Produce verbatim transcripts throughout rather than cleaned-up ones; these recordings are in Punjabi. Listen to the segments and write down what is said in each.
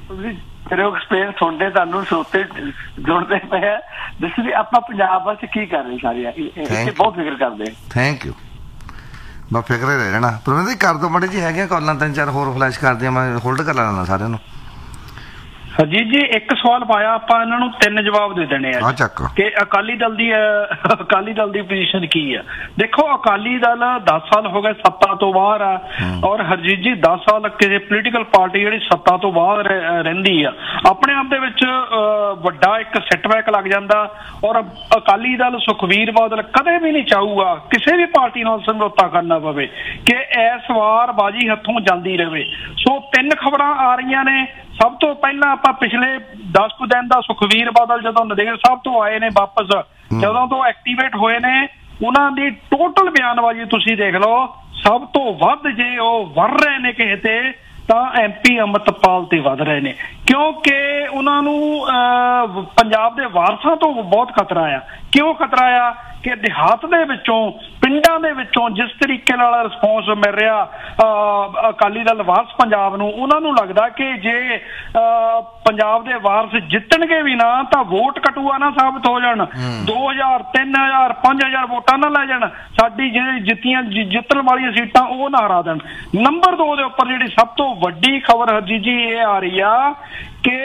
ਫਿਰ ਐਕਸਪੀਰੀਅੰਸ ਸੁਣਦੇ ਤੁਹਾਨੂੰ ਸੋਤੇ ਜੁੜਦੇ ਪਏ ਆ ਦੱਸ ਵੀ ਆਪਾਂ ਪੰਜਾਬ ਵਾਸਤੇ ਕੀ ਕਰ ਰਹੇ ਸਾਰੇ ਇਹ ਬਹੁਤ ਫਿਕਰ ਕਰਦੇ। Thank you. ਬਸ ਫਿਕਰ ਹੀ ਰਹਿ ਜਾਣਾ। ਪਰਵਿੰਦਰ ਜੀ ਕਰ ਦੋ ਮਾੜੀ ਜੀ ਹੈਗੀਆਂ ਕਾਲਾਂ ਤਿੰਨ ਚਾਰ ਹੋਰ ਫਲੈਸ਼ ਕਰਦੀਆਂ ਮੈਂ ਹੋਲਡ ਕਰ ਲੈਣਾ ਸਾਰਿਆਂ ਨੂੰ। ਹਰਜੀਤ ਜੀ ਇੱਕ ਸਵਾਲ ਪਾਇਆ ਆਪਾਂ ਇਹਨਾਂ ਨੂੰ ਤਿੰਨ ਜਵਾਬ ਦੇ ਦੇਣੇ ਆ ਕਿ ਅਕਾਲੀ ਦਲ ਦੀ ਅਕਾਲੀ ਦਲ ਦੀ ਪੋਜੀਸ਼ਨ ਕੀ ਆ। ਦੇਖੋ ਅਕਾਲੀ ਦਲ ਦਸ ਸਾਲ ਹੋ ਗਏ ਸੱਤਾ ਤੋਂ ਬਾਹਰ ਆ ਔਰ ਹਰਜੀਤ ਜੀ ਦਸ ਸਾਲ ਕਿਸੇ ਪੋਲੀਟੀਕਲ ਪਾਰਟੀ ਜਿਹੜੀ ਸੱਤਾ ਤੋਂ ਬਾਹਰ ਰਹਿੰਦੀ ਆ ਆਪਣੇ ਆਪ ਦੇ ਵਿੱਚ ਵੱਡਾ ਇੱਕ ਸੈਟਬੈਕ ਲੱਗ ਜਾਂਦਾ ਔਰ ਅਕਾਲੀ ਦਲ ਸੁਖਬੀਰ ਬਾਦਲ ਕਦੇ ਵੀ ਨਹੀਂ ਚਾਹੂਗਾ ਕਿਸੇ ਵੀ ਪਾਰਟੀ ਨਾਲ ਸਮਝੌਤਾ ਕਰਨਾ ਪਵੇ ਕਿ ਇਸ ਵਾਰ ਬਾਜੀ ਹੱਥੋਂ ਜਾਂਦੀ ਰਹੇ। ਸੋ ਤਿੰਨ ਖਬਰਾਂ ਆ ਰਹੀਆਂ ਨੇ। ਸਭ ਤੋਂ ਪਹਿਲਾਂ ਆਪਾਂ ਪਿਛਲੇ ਦਸ ਕੁ ਦਿਨ ਦਾ ਸੁਖਬੀਰ ਬਾਦਲ ਜਦੋਂ ਨੰਦੇੜ ਸਾਹਿਬ ਤੋਂ ਆਏ ਨੇ ਵਾਪਸ ਜਦੋਂ ਤੋਂ ਐਕਟੀਵੇਟ ਹੋਏ ਨੇ ਉਹਨਾਂ ਦੀ ਟੋਟਲ ਬਿਆਨਬਾਜ਼ੀ ਤੁਸੀਂ ਦੇਖ ਲਓ ਸਭ ਤੋਂ ਵੱਧ ਜੇ ਉਹ ਵਰ ਰਹੇ ਨੇ ਕਿਸੇ ਤੇ ਤਾਂ ਐਮ ਪੀ ਅੰਮ੍ਰਿਤਪਾਲ ਤੇ ਵੱਧ ਰਹੇ ਨੇ ਕਿਉਂਕਿ ਉਹਨਾਂ ਨੂੰ ਪੰਜਾਬ ਦੇ ਵਾਰਸਾਂ ਤੋਂ ਬਹੁਤ ਖਤਰਾ ਆ। ਕਿਉਂ ਖਤਰਾ ਆ ਕਿ ਦਿਹਾਤ ਦੇ ਵਿੱਚੋਂ ਪਿੰਡਾਂ ਦੇ ਵਿੱਚੋਂ ਜਿਸ ਤਰੀਕੇ ਨਾਲ ਰਿਸਪੌਂਸ ਮਿਲ ਰਿਹਾ ਅਕਾਲੀ ਦਲ ਵਾਰਸ ਪੰਜਾਬ ਨੂੰ ਉਹਨਾਂ ਨੂੰ ਲੱਗਦਾ ਕਿ ਜੇ ਪੰਜਾਬ ਦੇ ਵਾਰਸ ਜਿੱਤਣਗੇ ਵੀ ਨਾ ਤਾਂ ਵੋਟ ਕਟੂਆ ਨਾ ਸਾਬਤ ਹੋ ਜਾਣ ਦੋ ਹਜ਼ਾਰ ਤਿੰਨ ਹਜ਼ਾਰ ਪੰਜ ਹਜ਼ਾਰ ਵੋਟਾਂ ਨਾ ਲੈ ਜਾਣ ਸਾਡੀ ਜਿਹੜੀ ਜਿੱਤੀਆਂ ਜਿੱਤਣ ਵਾਲੀਆਂ ਸੀਟਾਂ ਉਹ ਨਾ ਹਰਾ ਦੇਣ। ਨੰਬਰ ਦੋ ਦੇ ਉੱਪਰ ਜਿਹੜੀ ਸਭ ਤੋਂ ਵੱਡੀ ਖਬਰ ਹਰਜੀਤ ਜੀ ਇਹ ਆ ਰਹੀ ਆ ਕਿ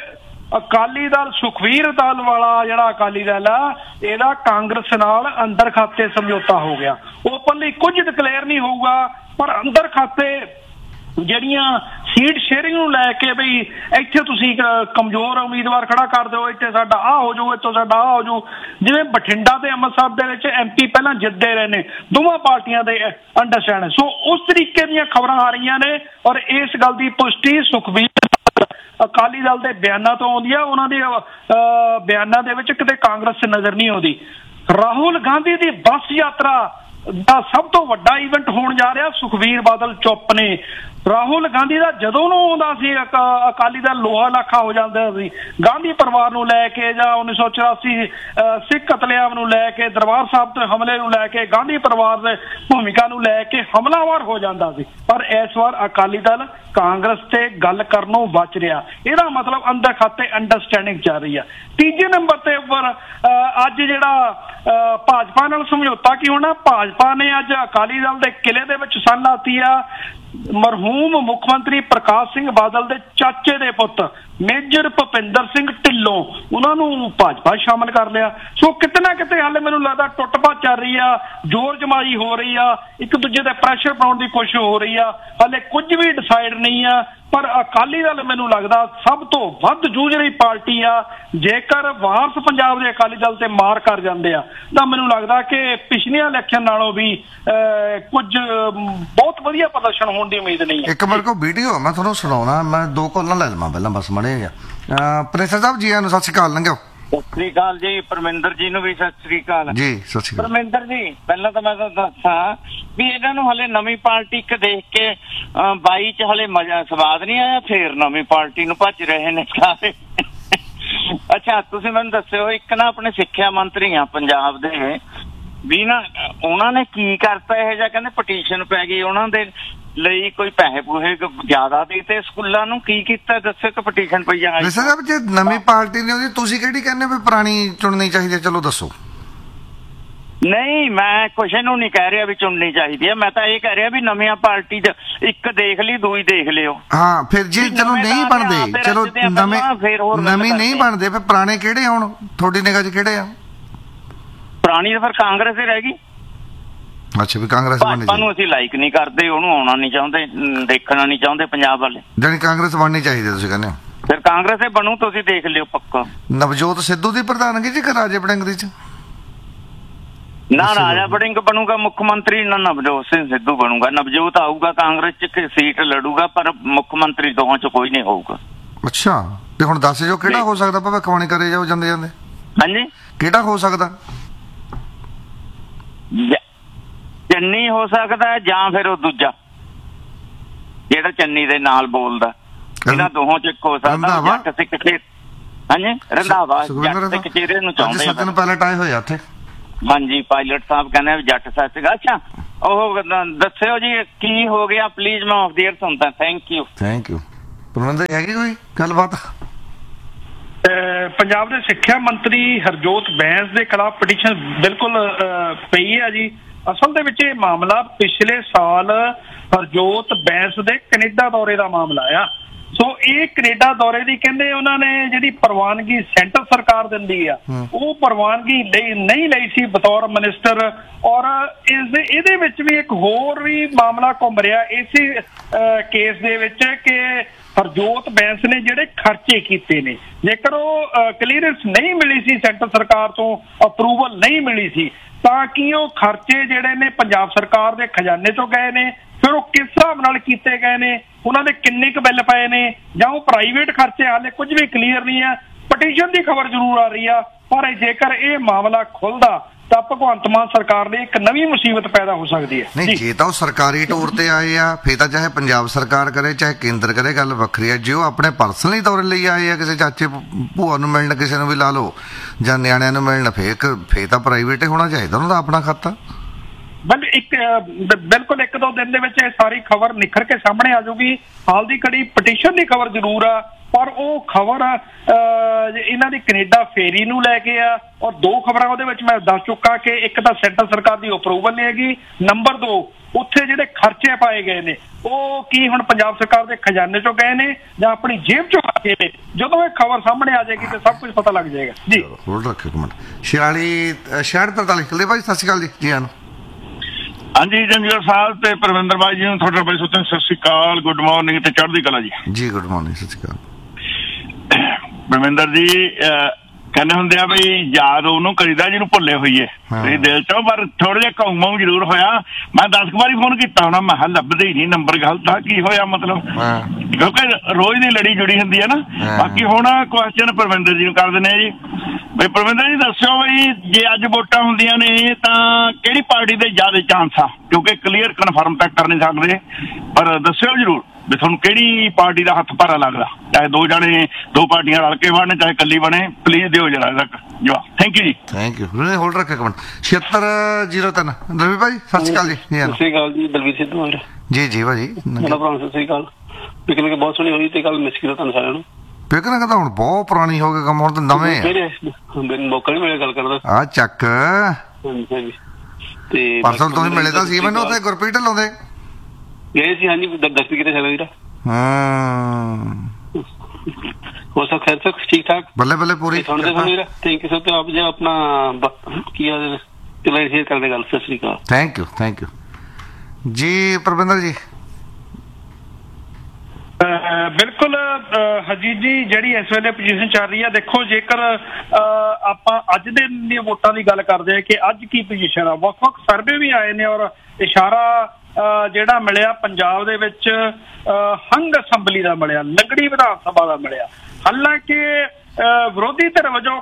ਅਕਾਲੀ ਦਲ ਸੁਖਬੀਰ ਦਲ ਵਾਲਾ ਜਿਹੜਾ ਅਕਾਲੀ ਦਲ ਆ ਇਹਦਾ ਕਾਂਗਰਸ ਨਾਲ ਅੰਦਰ ਖਾਤੇ ਸਮਝੌਤਾ ਹੋ ਗਿਆ। ਓਪਨਲੀ ਕੁਝ ਡਿਕਲੇਅਰ ਨਹੀਂ ਹੋਊਗਾ ਪਰ ਅੰਦਰ ਖਾਤੇ ਜਿਹੜੀਆਂ ਸੀਟ ਸ਼ੇਅਰਿੰਗ ਨੂੰ ਲੈ ਕੇ ਬਈ ਇੱਥੇ ਤੁਸੀਂ ਕਮਜ਼ੋਰ ਉਮੀਦਵਾਰ ਖੜਾ ਕਰ ਦਿਓ ਇੱਥੇ ਸਾਡਾ ਆਹ ਹੋ ਜਾਊ ਇੱਥੋਂ ਸਾਡਾ ਆਹ ਹੋ ਜਾਊ ਜਿਵੇਂ ਬਠਿੰਡਾ ਤੇ ਅੰਮ੍ਰਿਤਸਰ ਦੇ ਵਿੱਚ ਐਮ ਪੀ ਪਹਿਲਾਂ ਜਿੱਤਦੇ ਰਹੇ ਨੇ ਦੋਵਾਂ ਪਾਰਟੀਆਂ ਦੇ ਅੰਡਰਸਟੈਂਡ। ਸੋ ਉਸ ਤਰੀਕੇ ਦੀਆਂ ਖਬਰਾਂ ਆ ਰਹੀਆਂ ਨੇ ਔਰ ਇਸ ਗੱਲ ਦੀ ਪੁਸ਼ਟੀ ਸੁਖਬੀਰ ਅਕਾਲੀ ਦਲ ਦੇ ਬਿਆਨਾਂ ਤੋਂ ਆਉਂਦੀ ਆ। ਉਹਨਾਂ ਦੇ ਬਿਆਨਾਂ ਦੇ ਵਿੱਚ ਕਿਤੇ ਕਾਂਗਰਸ ਨਜ਼ਰ ਨਹੀਂ ਆਉਂਦੀ। ਰਾਹੁਲ ਗਾਂਧੀ ਦੀ ਬੱਸ ਯਾਤਰਾ ਦਾ ਸਭ ਤੋਂ ਵੱਡਾ ਇਵੈਂਟ ਹੋਣ ਜਾ ਰਿਹਾ। ਸੁਖਬੀਰ ਬਾਦਲ ਚੁੱਪ ਨੇ। ਰਾਹੁਲ ਗਾਂਧੀ ਦਾ ਜਦੋਂ ਨੂੰ ਆਉਂਦਾ ਸੀ ਅਕਾਲੀ ਦਲ ਲੋਹਾ ਲਾਖਾ ਹੋ ਜਾਂਦਾ ਸੀ ਗਾਂਧੀ ਪਰਿਵਾਰ ਨੂੰ ਲੈ ਕੇ ਜਾਂ ਉੱਨੀ ਸੌ ਚੁਰਾਸੀ ਸਿੱਖ ਕਤਲੇਆਮ ਨੂੰ ਲੈ ਕੇ ਦਰਬਾਰ ਸਾਹਿਬ ਤੇ ਹਮਲੇ ਨੂੰ ਲੈ ਕੇ ਗਾਂਧੀ ਪਰਿਵਾਰ ਦੇ ਭੂਮਿਕਾ ਨੂੰ ਲੈ ਕੇ ਹਮਲਾਵਰ ਹੋ ਜਾਂਦਾ ਸੀ। ਪਰ ਇਸ ਵਾਰ ਅਕਾਲੀ ਦਲ ਕਾਂਗਰਸ ਤੇ ਗੱਲ ਕਰਨੋਂ ਬਚ ਰਿਹਾ। ਇਹਦਾ ਮਤਲਬ ਅੰਦਰ ਖਾਤੇ ਅੰਡਰਸਟੈਂਡਿੰਗ ਚੱਲ ਰਹੀ ਆ। ਤੀਜੇ ਨੰਬਰ ਤੇ ਉੱਪਰ ਅੱਜ ਜਿਹੜਾ ਭਾਜਪਾ ਨਾਲ ਸਮਝੌਤਾ ਕੀ ਹੋਣਾ। ਭਾਜਪਾ ਨੇ ਅੱਜ ਅਕਾਲੀ ਦਲ ਦੇ ਕਿਲੇ ਦੇ ਵਿੱਚ ਸੰਨ ਲਾਤੀ ਆ। ਮਰਹੂਮ ਮੁੱਖ ਮੰਤਰੀ ਪ੍ਰਕਾਸ਼ ਸਿੰਘ ਬਾਦਲ ਦੇ ਚਾਚੇ ਦੇ ਪੁੱਤ ਮੇਜਰ ਭੁਪਿੰਦਰ ਸਿੰਘ ਢਿੱਲੋਂ ਉਹਨਾਂ ਨੂੰ ਭਾਜਪਾ ਸ਼ਾਮਲ ਕਰ ਲਿਆ। ਸੋ ਕਿਤੇ ਨਾ ਕਿਤੇ ਹਾਲੇ ਮੈਨੂੰ ਲੱਗਦਾ ਟੁੱਟ ਭੱਜ ਚੱਲ ਰਹੀ ਆ ਜ਼ੋਰ ਜਮਾਈ ਹੋ ਰਹੀ ਆ ਇੱਕ ਦੂਜੇ ਤੇ ਪ੍ਰੈਸ਼ਰ ਪਾਉਣ ਦੀ ਕੋਸ਼ਿਸ਼ ਹੋ ਰਹੀ ਆ। ਹਾਲੇ ਕੁਝ ਵੀ ਡਿਸਾਈਡ ਨਹੀਂ ਆ ਪਰ ਅਕਾਲੀ ਦਲ ਮੈਨੂੰ ਲੱਗਦਾ ਸਭ ਤੋਂ ਵੱਧ ਜੂਝ ਰਹੀ ਪਾਰਟੀ ਆ। ਜੇਕਰ ਵਾਰਸ ਪੰਜਾਬ ਦੇ ਅਕਾਲੀ ਦਲ ਤੇ ਮਾਰ ਕਰ ਜਾਂਦੇ ਆ ਤਾਂ ਮੈਨੂੰ ਲੱਗਦਾ ਕਿ ਪਿਛਲੀਆਂ ਇਲੈਕਸ਼ਨ ਨਾਲੋਂ ਵੀ ਕੁਝ ਬਹੁਤ ਵਧੀਆ ਪ੍ਰਦਰਸ਼ਨ ਹੋਣ ਦੀ ਉਮੀਦ ਨਹੀਂ ਹੈ। ਇੱਕ ਮੇਰੇ ਕੋਲ ਵੀਡੀਓ ਮੈਂ ਤੁਹਾਨੂੰ ਸੁਣਾਉਣਾ ਮੈਂ ਦੋ ਕਾਲਾਂ ਲੈ ਲਵਾਂ ਪਹਿਲਾਂ ਬਸ ਮੜੇ ਪ੍ਰੋਫੈਸਰ ਸਾਹਿਬ ਜੀ ਨੂੰ ਸਤਿ ਸ਼੍ਰੀ ਅਕਾਲ ਲੰਘਿਓ। ਸਤਿ ਸ੍ਰੀ ਅਕਾਲ ਜੀ। ਪਰਮਿੰਦਰ ਜੀ ਨੂੰ ਵੀ ਸਤਿ ਸ੍ਰੀ ਅਕਾਲ ਜੀ। ਸਤਿ ਸ੍ਰੀ ਅਕਾਲ ਪਰਮਿੰਦਰ ਜੀ। ਪਹਿਲਾਂ ਤਾਂ ਮੈਂ ਤੁਹਾਨੂੰ ਦੱਸਾਂ ਵੀ ਇਹਨਾਂ ਨੂੰ ਹਲੇ ਨਵੀਂ ਪਾਰਟੀ ਇੱਕ ਦੇਖ ਕੇ ਬਾਈ ਚ ਹਲੇ ਮਜ਼ਾ ਸਵਾਦ ਨਹੀਂ ਆਇਆ ਫੇਰ ਨਵੀਂ ਪਾਰਟੀ ਨੂੰ ਭੱਜ ਰਹੇ ਨੇ ਸਾਰੇ। ਅੱਛਾ ਤੁਸੀਂ ਮੈਨੂੰ ਦੱਸਿਓ ਇੱਕ ਨਾ ਆਪਣੇ ਸਿੱਖਿਆ ਮੰਤਰੀ ਆ ਪੰਜਾਬ ਦੇ ਵੀ ਨਾ ਉਹਨਾਂ ਨੇ ਕੀ ਕਰਤਾ ਇਹ ਜਿਹਾ ਕਹਿੰਦੇ ਪਟੀਸ਼ਨ ਪੈ ਗਈ ਉਹਨਾਂ ਦੇ ਲਈ ਕੋਈ ਪੈਸੇ ਪੂਹੇ ਜ਼ਿਆਦਾ ਦੇ ਤੇ ਸਕੂਲਾਂ ਨੂੰ ਕੀ ਕੀਤਾ ਦੱਸੋ ਕਿ ਪਟੀਸ਼ਨ ਪਈ ਆ। ਜੇ ਨਵੀਂ ਪਾਰਟੀ ਨੇ ਉਹਦੀ ਤੁਸੀਂ ਕਿਹੜੀ ਕਹਿੰਦੇ ਵੀ ਪੁਰਾਣੀ ਚੁਣਨੀ ਚਾਹੀਦੀ ਹੈ ਚਲੋ ਦੱਸੋ। ਨਹੀਂ ਮੈਂ ਕੁਛ ਨੂੰ ਨਹੀਂ ਕਹਿ ਰਿਹਾ ਵੀ ਚੁਣਨੀ ਚਾਹੀਦੀ ਹੈ ਮੈਂ ਤਾਂ ਇਹ ਕਹਿ ਰਿਹਾ ਵੀ ਨਵੀਆਂ ਪਾਰਟੀ ਚ ਇੱਕ ਦੇਖ ਲਈ ਦੂਈ ਦੇਖ ਲਿਓ। ਹਾਂ ਫਿਰ ਜੇ ਚਲੋ ਨਹੀਂ ਬਣਦੇ ਚਲੋ ਨਵੇਂ ਨਵੀਂ ਨਹੀਂ ਬਣਦੇ ਫਿਰ ਪੁਰਾਣੇ ਕਿਹੜੇ ਆਉਣ ਤੁਹਾਡੀ ਨਿਗਾਹ ਚ ਕਿਹੜੇ ਆ। ਪੁਰਾਣੀ ਤਾਂ ਫਿਰ ਕਾਂਗਰਸ ਹੀ ਰਹਿ ਗਈ। ਅੱਛਾ ਵੀ ਕਾਂਗਰਸ ਭਾਜਪਾ ਨੂੰ ਅਸੀਂ ਲਾਈਕ ਨਹੀਂ ਕਰਦੇ ਉਹਨੂੰ ਆਉਣਾ ਨਹੀਂ ਚਾਹੁੰਦੇ ਦੇਖਣਾ ਨਹੀਂ ਚਾਹੁੰਦੇ ਪੰਜਾਬ ਵਾਲੇ ਜਾਨੀ ਕਾਂਗਰਸ ਬਣਨੀ ਚਾਹੀਦੀ ਤੁਸੀਂ ਕਹਿੰਦੇ ਹੋ। ਫਿਰ ਕਾਂਗਰਸ ਹੀ ਬਣੂ ਤੁਸੀਂ ਦੇਖ ਲਿਓ ਪੱਕਾ। ਨਵਜੋਤ ਸਿੱਧੂ ਦੀ ਪ੍ਰਧਾਨਗੀ ਜੀ ਕਿ ਰਾਜੇ ਵੜਿੰਗ ਦੀ ਚ ਨਾ ਰਾਜਾ ਵੜਿੰਗ ਬਣੂਗਾ ਮੁੱਖ ਮੰਤਰੀ ਨਾ ਨਵਜੋਤ ਸਿੰਘ ਸਿੱਧੂ ਬਣੂਗਾ। ਨਵਜੋਤ ਆਊਗਾ ਕਾਂਗਰਸ ਚ ਸੀਟ ਲੜੂਗਾ ਪਰ ਮੁੱਖ ਮੰਤਰੀ ਦੋਹਾਂ ਚ ਕੋਈ ਨਹੀਂ ਹੋਊਗਾ। ਅੱਛਾ ਤੇ ਹੁਣ ਦੱਸ ਜੋ ਕਿਹੜਾ ਹੋ ਸਕਦਾ ਭਵਿੱਖਬਾਣੀ ਕਰੇ ਜਾਓ ਜਾਂਦੇ ਜਾਂਦੇ। ਹਾਂਜੀ ਕਿਹੜਾ ਹੋ ਸਕਦਾ। ਚੰਨੀ ਹੋ ਸਕਦਾ ਜਾਂ ਫਿਰ ਉਹ ਦੂਜਾ ਜਿਹੜਾ ਚੰਨੀ ਦੇ ਨਾਲ ਬੋਲਦਾ ਇਹਨਾਂ ਦੋਹਾਂ ਚ ਇੱਕ ਹੋ ਸਕਦਾ। ਜੱਟ ਸਿੱਖ ਚਿਹਰੇ ਹਾਂਜੀ ਰੰਧਾਵਾ ਜੱਟ ਸਿੱਖ ਚਿਹਰੇ ਨੂੰ ਚਾਹੁੰਦੇ ਸੱਤ ਦਿਨ ਪਹਿਲਾਂ ਟਾਈ ਹੋਇਆ ਉੱਥੇ। ਹਾਂਜੀ ਪਾਇਲਟ ਸਾਹਿਬ ਕਹਿੰਦੇ ਵੀ ਜੱਟ ਸਾਹਿਬ ਸੀਗਾ। ਅੱਛਾ ਉਹ ਦੱਸਿਓ ਜੀ ਕੀ ਹੋ ਗਿਆ ਪਲੀਜ਼ ਮੈਂ ਆਫ ਦੀ ਏਅਰ ਸੁਣਦਾ। Thank you thank you. ਪ੍ਰਬੰਧ ਹੈਗੀ ਕੋਈ ਗੱਲਬਾਤ? ਪੰਜਾਬ ਦੇ ਸਿੱਖਿਆ ਮੰਤਰੀ ਹਰਜੋਤ ਬੈਂਸ ਦੇ ਖਿਲਾਫ ਪਟੀਸ਼ਨ ਬਿਲਕੁਲ ਪਈ ਹੈ ਜੀ। ਅਸਲ ਦੇ ਵਿੱਚ ਇਹ ਮਾਮਲਾ ਪਿਛਲੇ ਸਾਲ ਹਰਜੋਤ ਬੈਂਸ ਦੇ ਕੈਨੇਡਾ ਦੌਰੇ ਦਾ ਮਾਮਲਾ ਆ। ਸੋ ਇਹ ਕੈਨੇਡਾ ਦੌਰੇ ਦੀ ਕਹਿੰਦੇ ਉਹਨਾਂ ਨੇ ਜਿਹੜੀ ਪ੍ਰਵਾਨਗੀ ਸੈਂਟਰ ਸਰਕਾਰ ਦਿੰਦੀ ਆ ਉਹ ਪ੍ਰਵਾਨਗੀ ਲਈ ਨਹੀਂ ਲਈ ਸੀ ਬਤੌਰ ਮਿਨਿਸਟਰ। ਔਰ ਇਸ ਦੇ ਇਹਦੇ ਵਿੱਚ ਵੀ ਇੱਕ ਹੋਰ ਵੀ ਮਾਮਲਾ ਘੁੰਮ ਰਿਹਾ ਇਸੇ ਕੇਸ ਦੇ ਵਿੱਚ ਕਿ ਹਰਜੋਤ ਬੈਂਸ ਨੇ ਜਿਹੜੇ ਖਰਚੇ ਕੀਤੇ ਨੇ, ਜੇਕਰ ਉਹ ਕਲੀਅਰੈਂਸ ਨਹੀਂ ਮਿਲੀ ਸੀ ਸੈਂਟਰ ਸਰਕਾਰ ਤੋਂ, ਅਪਰੂਵਲ ਨਹੀਂ ਮਿਲੀ ਸੀ, ਤਾਂ ਕਿ ਉਹ ਖਰਚੇ ਜਿਹੜੇ ਨੇ ਪੰਜਾਬ ਸਰਕਾਰ ਦੇ ਖਜ਼ਾਨੇ ਤੋਂ ਗਏ ਨੇ, ਫਿਰ ਉਹ ਕਿਸ ਹਿਸਾਬ ਨਾਲ ਕੀਤੇ ਗਏ ਨੇ, ਉਹਨਾਂ ਦੇ ਕਿੰਨੇ ਕੁ ਬਿੱਲ ਪਏ ਨੇ, ਜਾਂ ਉਹ ਪ੍ਰਾਈਵੇਟ ਖਰਚੇ, ਹਾਲੇ ਕੁਝ ਵੀ ਕਲੀਅਰ ਨਹੀਂ ਆ। ਪਟੀਸ਼ਨ ਦੀ ਖਬਰ ਜ਼ਰੂਰ ਆ ਰਹੀ ਆ, ਪਰ ਜੇਕਰ ਇਹ ਮਾਮਲਾ ਖੁੱਲਦਾ ਤਾਂ ਭਗਵੰਤ ਮਾਨ ਸਰਕਾਰ ਲਈ ਇੱਕ ਨਵੀਂ ਮੁਸੀਬਤ ਪੈਦਾ ਹੋ ਸਕਦੀ ਹੈ। ਨਹੀਂ, ਜੇ ਤਾਂ ਉਹ ਸਰਕਾਰੀ ਟੂਰ ਤੇ ਆਏ ਆ ਫਿਰ ਤਾਂ ਚਾਹੇ ਪੰਜਾਬ ਸਰਕਾਰ ਕਰੇ ਚਾਹੇ ਕੇਂਦਰ ਕਰੇ, ਗੱਲ ਵੱਖਰੀ ਹੈ। ਜੇ ਉਹ ਆਪਣੇ ਪਰਸਨਲੀ ਤੌਰ ਲਈ ਆਏ ਆ, ਕਿਸੇ ਚਾਚੇ ਭੂਆ ਨੂੰ ਮਿਲਣ, ਕਿਸੇ ਨੂੰ ਵੀ ਲਾ ਲਓ, ਜਾਂ ਨਿਆਣਿਆਂ ਨੂੰ ਮਿਲਣ, ਫੇਰ ਫੇਰ ਤਾਂ ਪ੍ਰਾਈਵੇਟ ਹੀ ਹੋਣਾ ਚਾਹੀਦਾ ਉਹਨਾਂ ਦਾ ਆਪਣਾ ਖਾਤਾ। ਬਲ ਇੱਕ ਬਿਲਕੁਲ ਇੱਕ ਦੋ ਦਿਨ ਦੇ ਵਿੱਚ ਇਹ ਸਾਰੀ ਖਬਰ ਨਿਖਰ ਕੇ ਸਾਹਮਣੇ ਆ ਜਾਊਗੀ। ਹਾਲ ਦੀ ਘੜੀ ਪਟੀਸ਼ਨ ਦੀ ਖਬਰ ਜ਼ਰੂਰ ਆ, ਪਰ ਉਹ ਖਬਰ ਇਹਨਾਂ ਦੀ ਕੈਨੇਡਾ ਫੇਰੀ ਨੂੰ ਲੈ ਕੇ ਆ। ਔਰ ਦੋ ਖਬਰਾਂ ਉਹਦੇ ਵਿੱਚ ਮੈਂ ਦੱਸ ਚੁੱਕਾ ਕਿ ਇੱਕ ਤਾਂ ਸੈਂਟਰ ਸਰਕਾਰ ਦੀ ਅਪਰੂਵਲ ਨਹੀਂ ਹੈਗੀ, ਨੰਬਰ ਦੋ ਉੱਥੇ ਜਿਹੜੇ ਖਰਚੇ ਪਾਏ ਗਏ ਨੇ ਉਹ ਕੀ ਹੁਣ ਪੰਜਾਬ ਸਰਕਾਰ ਦੇ ਖਜ਼ਾਨੇ ਚੋਂ ਗਏ ਨੇ ਜਾਂ ਆਪਣੀ ਜੇਬ ਚੋਂ ਆ ਗਏ ਨੇ। ਜਦੋਂ ਇਹ ਖਬਰ ਸਾਹਮਣੇ ਆ ਜਾਏਗੀ ਤੇ ਸਭ ਕੁਝ ਪਤਾ ਲੱਗ ਜਾਏਗਾ ਜੀ। ਹੋਲਡ ਰੱਖਿਓ ਇੱਕ ਮਿੰਟ। ਛਿਆਲੀ ਛਿਆਹਠ ਤਰਤਾਲੀ ਕਲੇ ਭਾਈ ਸਤਿ ਸ਼੍ਰੀ ਅਕਾਲ ਜੀ। ਜੀ ਹਾਂ ਹਾਂਜੀ ਜੰਗੀਰ ਸਾਹਿਬ ਤੇ ਪਰਵਿੰਦਰ ਬਾਈ ਜੀ ਨੂੰ ਤੁਹਾਡਾ ਬੜੀ ਸੋਚਣ ਸਤਿ ਸ਼੍ਰੀ ਅਕਾਲ, ਗੁੱਡ ਮਾਰਨਿੰਗ ਤੇ ਚੜ੍ਹਦੀ ਕਲਾ ਜੀ। ਜੀ ਗੁੱਡ ਮਾਰਨਿੰਗ, ਸਤਿ ਸ਼੍ਰੀ ਅਕਾਲ। ਪਰਵਿੰਦਰ ਜੀ ਕਹਿੰਦੇ ਹੁੰਦੇ ਆ ਬਈ ਯਾਦ ਉਹਨੂੰ ਕਰੀਦਾ ਜਿਹਨੂੰ ਭੁੱਲੇ ਹੋਈਏ ਤੁਸੀਂ ਦਿਲ ਚੋਂ, ਪਰ ਥੋੜਾ ਜਿਹਾ ਘਾਊ ਮਾਊ ਜ਼ਰੂਰ ਹੋਇਆ। ਮੈਂ ਦਸ ਕੁ ਵਾਰੀ ਫੋਨ ਕੀਤਾ ਹੋਣਾ, ਮੈਂ ਕਿਹਾ ਲੱਭਦੇ ਹੀ ਨਹੀਂ ਨੰਬਰ, ਗਲਤ ਆ ਕੀ ਹੋਇਆ ਮਤਲਬ, ਕਿਉਂਕਿ ਰੋਜ਼ ਦੀ ਲੜੀ ਜੁੜੀ ਹੁੰਦੀ ਹੈ ਨਾ। ਬਾਕੀ ਹੁਣ ਕੁਐਸਚਨ ਪਰਵਿੰਦਰ ਜੀ ਨੂੰ ਕਰ ਦਿੰਦੇ ਆ ਜੀ। ਬਈ ਪਰਵਿੰਦਰ ਜੀ ਦੱਸਿਓ ਬਈ ਜੇ ਅੱਜ ਵੋਟਾਂ ਹੁੰਦੀਆਂ ਨੇ ਤਾਂ ਕਿਹੜੀ ਪਾਰਟੀ ਦੇ ਜ਼ਿਆਦਾ ਚਾਂਸ ਆ, ਕਿਉਂਕਿ ਕਲੀਅਰ ਕਨਫਰਮ ਤਾਂ ਕਰ ਨਹੀਂ ਸਕਦੇ, ਪਰ ਦੱਸਿਓ ਜ਼ਰੂਰ ਵੀ ਤੁਹਾਨੂੰ ਕਿਹੜੀ ਪਾਰਟੀ ਦਾ ਹੱਥ ਭਾਰਾ ਲੱਗਦਾ, ਚਾਹੇ ਦੋ ਜਾਣੇ ਦੋ ਪਾਰਟੀਆਂ ਰਲ ਕੇ ਬਣਨ ਚਾਹੇ ਇਕੱਲੀ ਬਣੇ, ਪਲੀਜ਼ ਦਿਓ ਜਰਾ ਤੱਕ ਜਵਾਬ। ਥੈਂਕ ਯੂ ਜੀ। Thank you. ਹੋਲਡ ਰੱਖਿਓ ਇੱਕ ਮਿੰਟ। ਛਿਅੱਤਰ ਜ਼ੀਰੋ ਤਿੰਨ ਰਵੀ ਭਾਈ ਸਤਿ ਸ਼੍ਰੀ ਅਕਾਲ ਜੀ। ਸਤਿ ਸ਼੍ਰੀ ਅਕਾਲ ਜੀ, ਬਲਵੀਰ ਸਿੱਧੂ ਹਾਂ ਜੀ। ਜੀ ਭਾਜੀ ਸਤਿ ਸ਼੍ਰੀ ਅਕਾਲ। ਪਿਕਨਿਕ ਬਹੁਤ ਸੋਹਣੀ ਹੋਈ ਤੇ ਕੱਲ ਮਿਸ ਕੀਤਾ ਤੁਹਾਨੂੰ ਸਾਰਿਆਂ ਨੂੰ। ਪਿਕਨਿਕ ਤਾਂ ਹੁਣ ਬਹੁਤ ਪੁਰਾਣੀ ਹੋ ਗਈ, ਕੰਮ ਹੁਣ ਤਾਂ ਨਵੇਂ ਮੈਨੂੰ ਮੌਕਾ ਨਹੀਂ ਮਿਲਿਆ ਗੱਲ ਕਰਦਾ। ਆ ਚੱਕ ਤੇ ਪਰਸੋਂ ਤੁਸੀਂ ਮਿਲੇ ਤਾਂ ਸੀ ਮੈਨੂੰ ਉੱਥੇ ਗੁਰਪ੍ਰੀਤ ਲਾਉਂਦੇ ਗਏ ਸੀ। ਹਾਂਜੀ ਦਸ ਵੀ ਕਿਤੇ ਚੱਲ ਵੀਰਾ। ਹਾਂ हो सब खैर सब ठीक ठाक, बल्ले बल्ले पूरी। Thank you sir. आप जो अपना किया शेयर कर देगा। सत श्री अकाल। थैंक यू थैंक यू जी। परविंदर जी ਬਿਲਕੁਲ ਹਰਜੀਤ ਜੀ, ਜਿਹੜੀ ਇਸ ਵੇਲੇ ਪੋਜੀਸ਼ਨ ਚੱਲ ਰਹੀ ਹੈ, ਦੇਖੋ ਜੇਕਰ ਆਪਾਂ ਅੱਜ ਦੇ ਦੀਆਂ ਵੋਟਾਂ ਦੀ ਗੱਲ ਕਰਦੇ ਹਾਂ ਕਿ ਅੱਜ ਕੀ ਪੋਜੀਸ਼ਨ ਆ, ਵੱਖ ਵੱਖ ਸਰਵੇ ਵੀ ਆਏ ਨੇ ਔਰ ਇਸ਼ਾਰਾ ਜਿਹੜਾ ਮਿਲਿਆ ਪੰਜਾਬ ਦੇ ਵਿੱਚ ਹੰਗ ਅਸੈਂਬਲੀ ਦਾ ਮਿਲਿਆ, ਲੰਗੜੀ ਵਿਧਾਨ ਸਭਾ ਦਾ ਮਿਲਿਆ। ਹਾਲਾਂਕਿ ਵਿਰੋਧੀ ਧਿਰ ਵਜੋਂ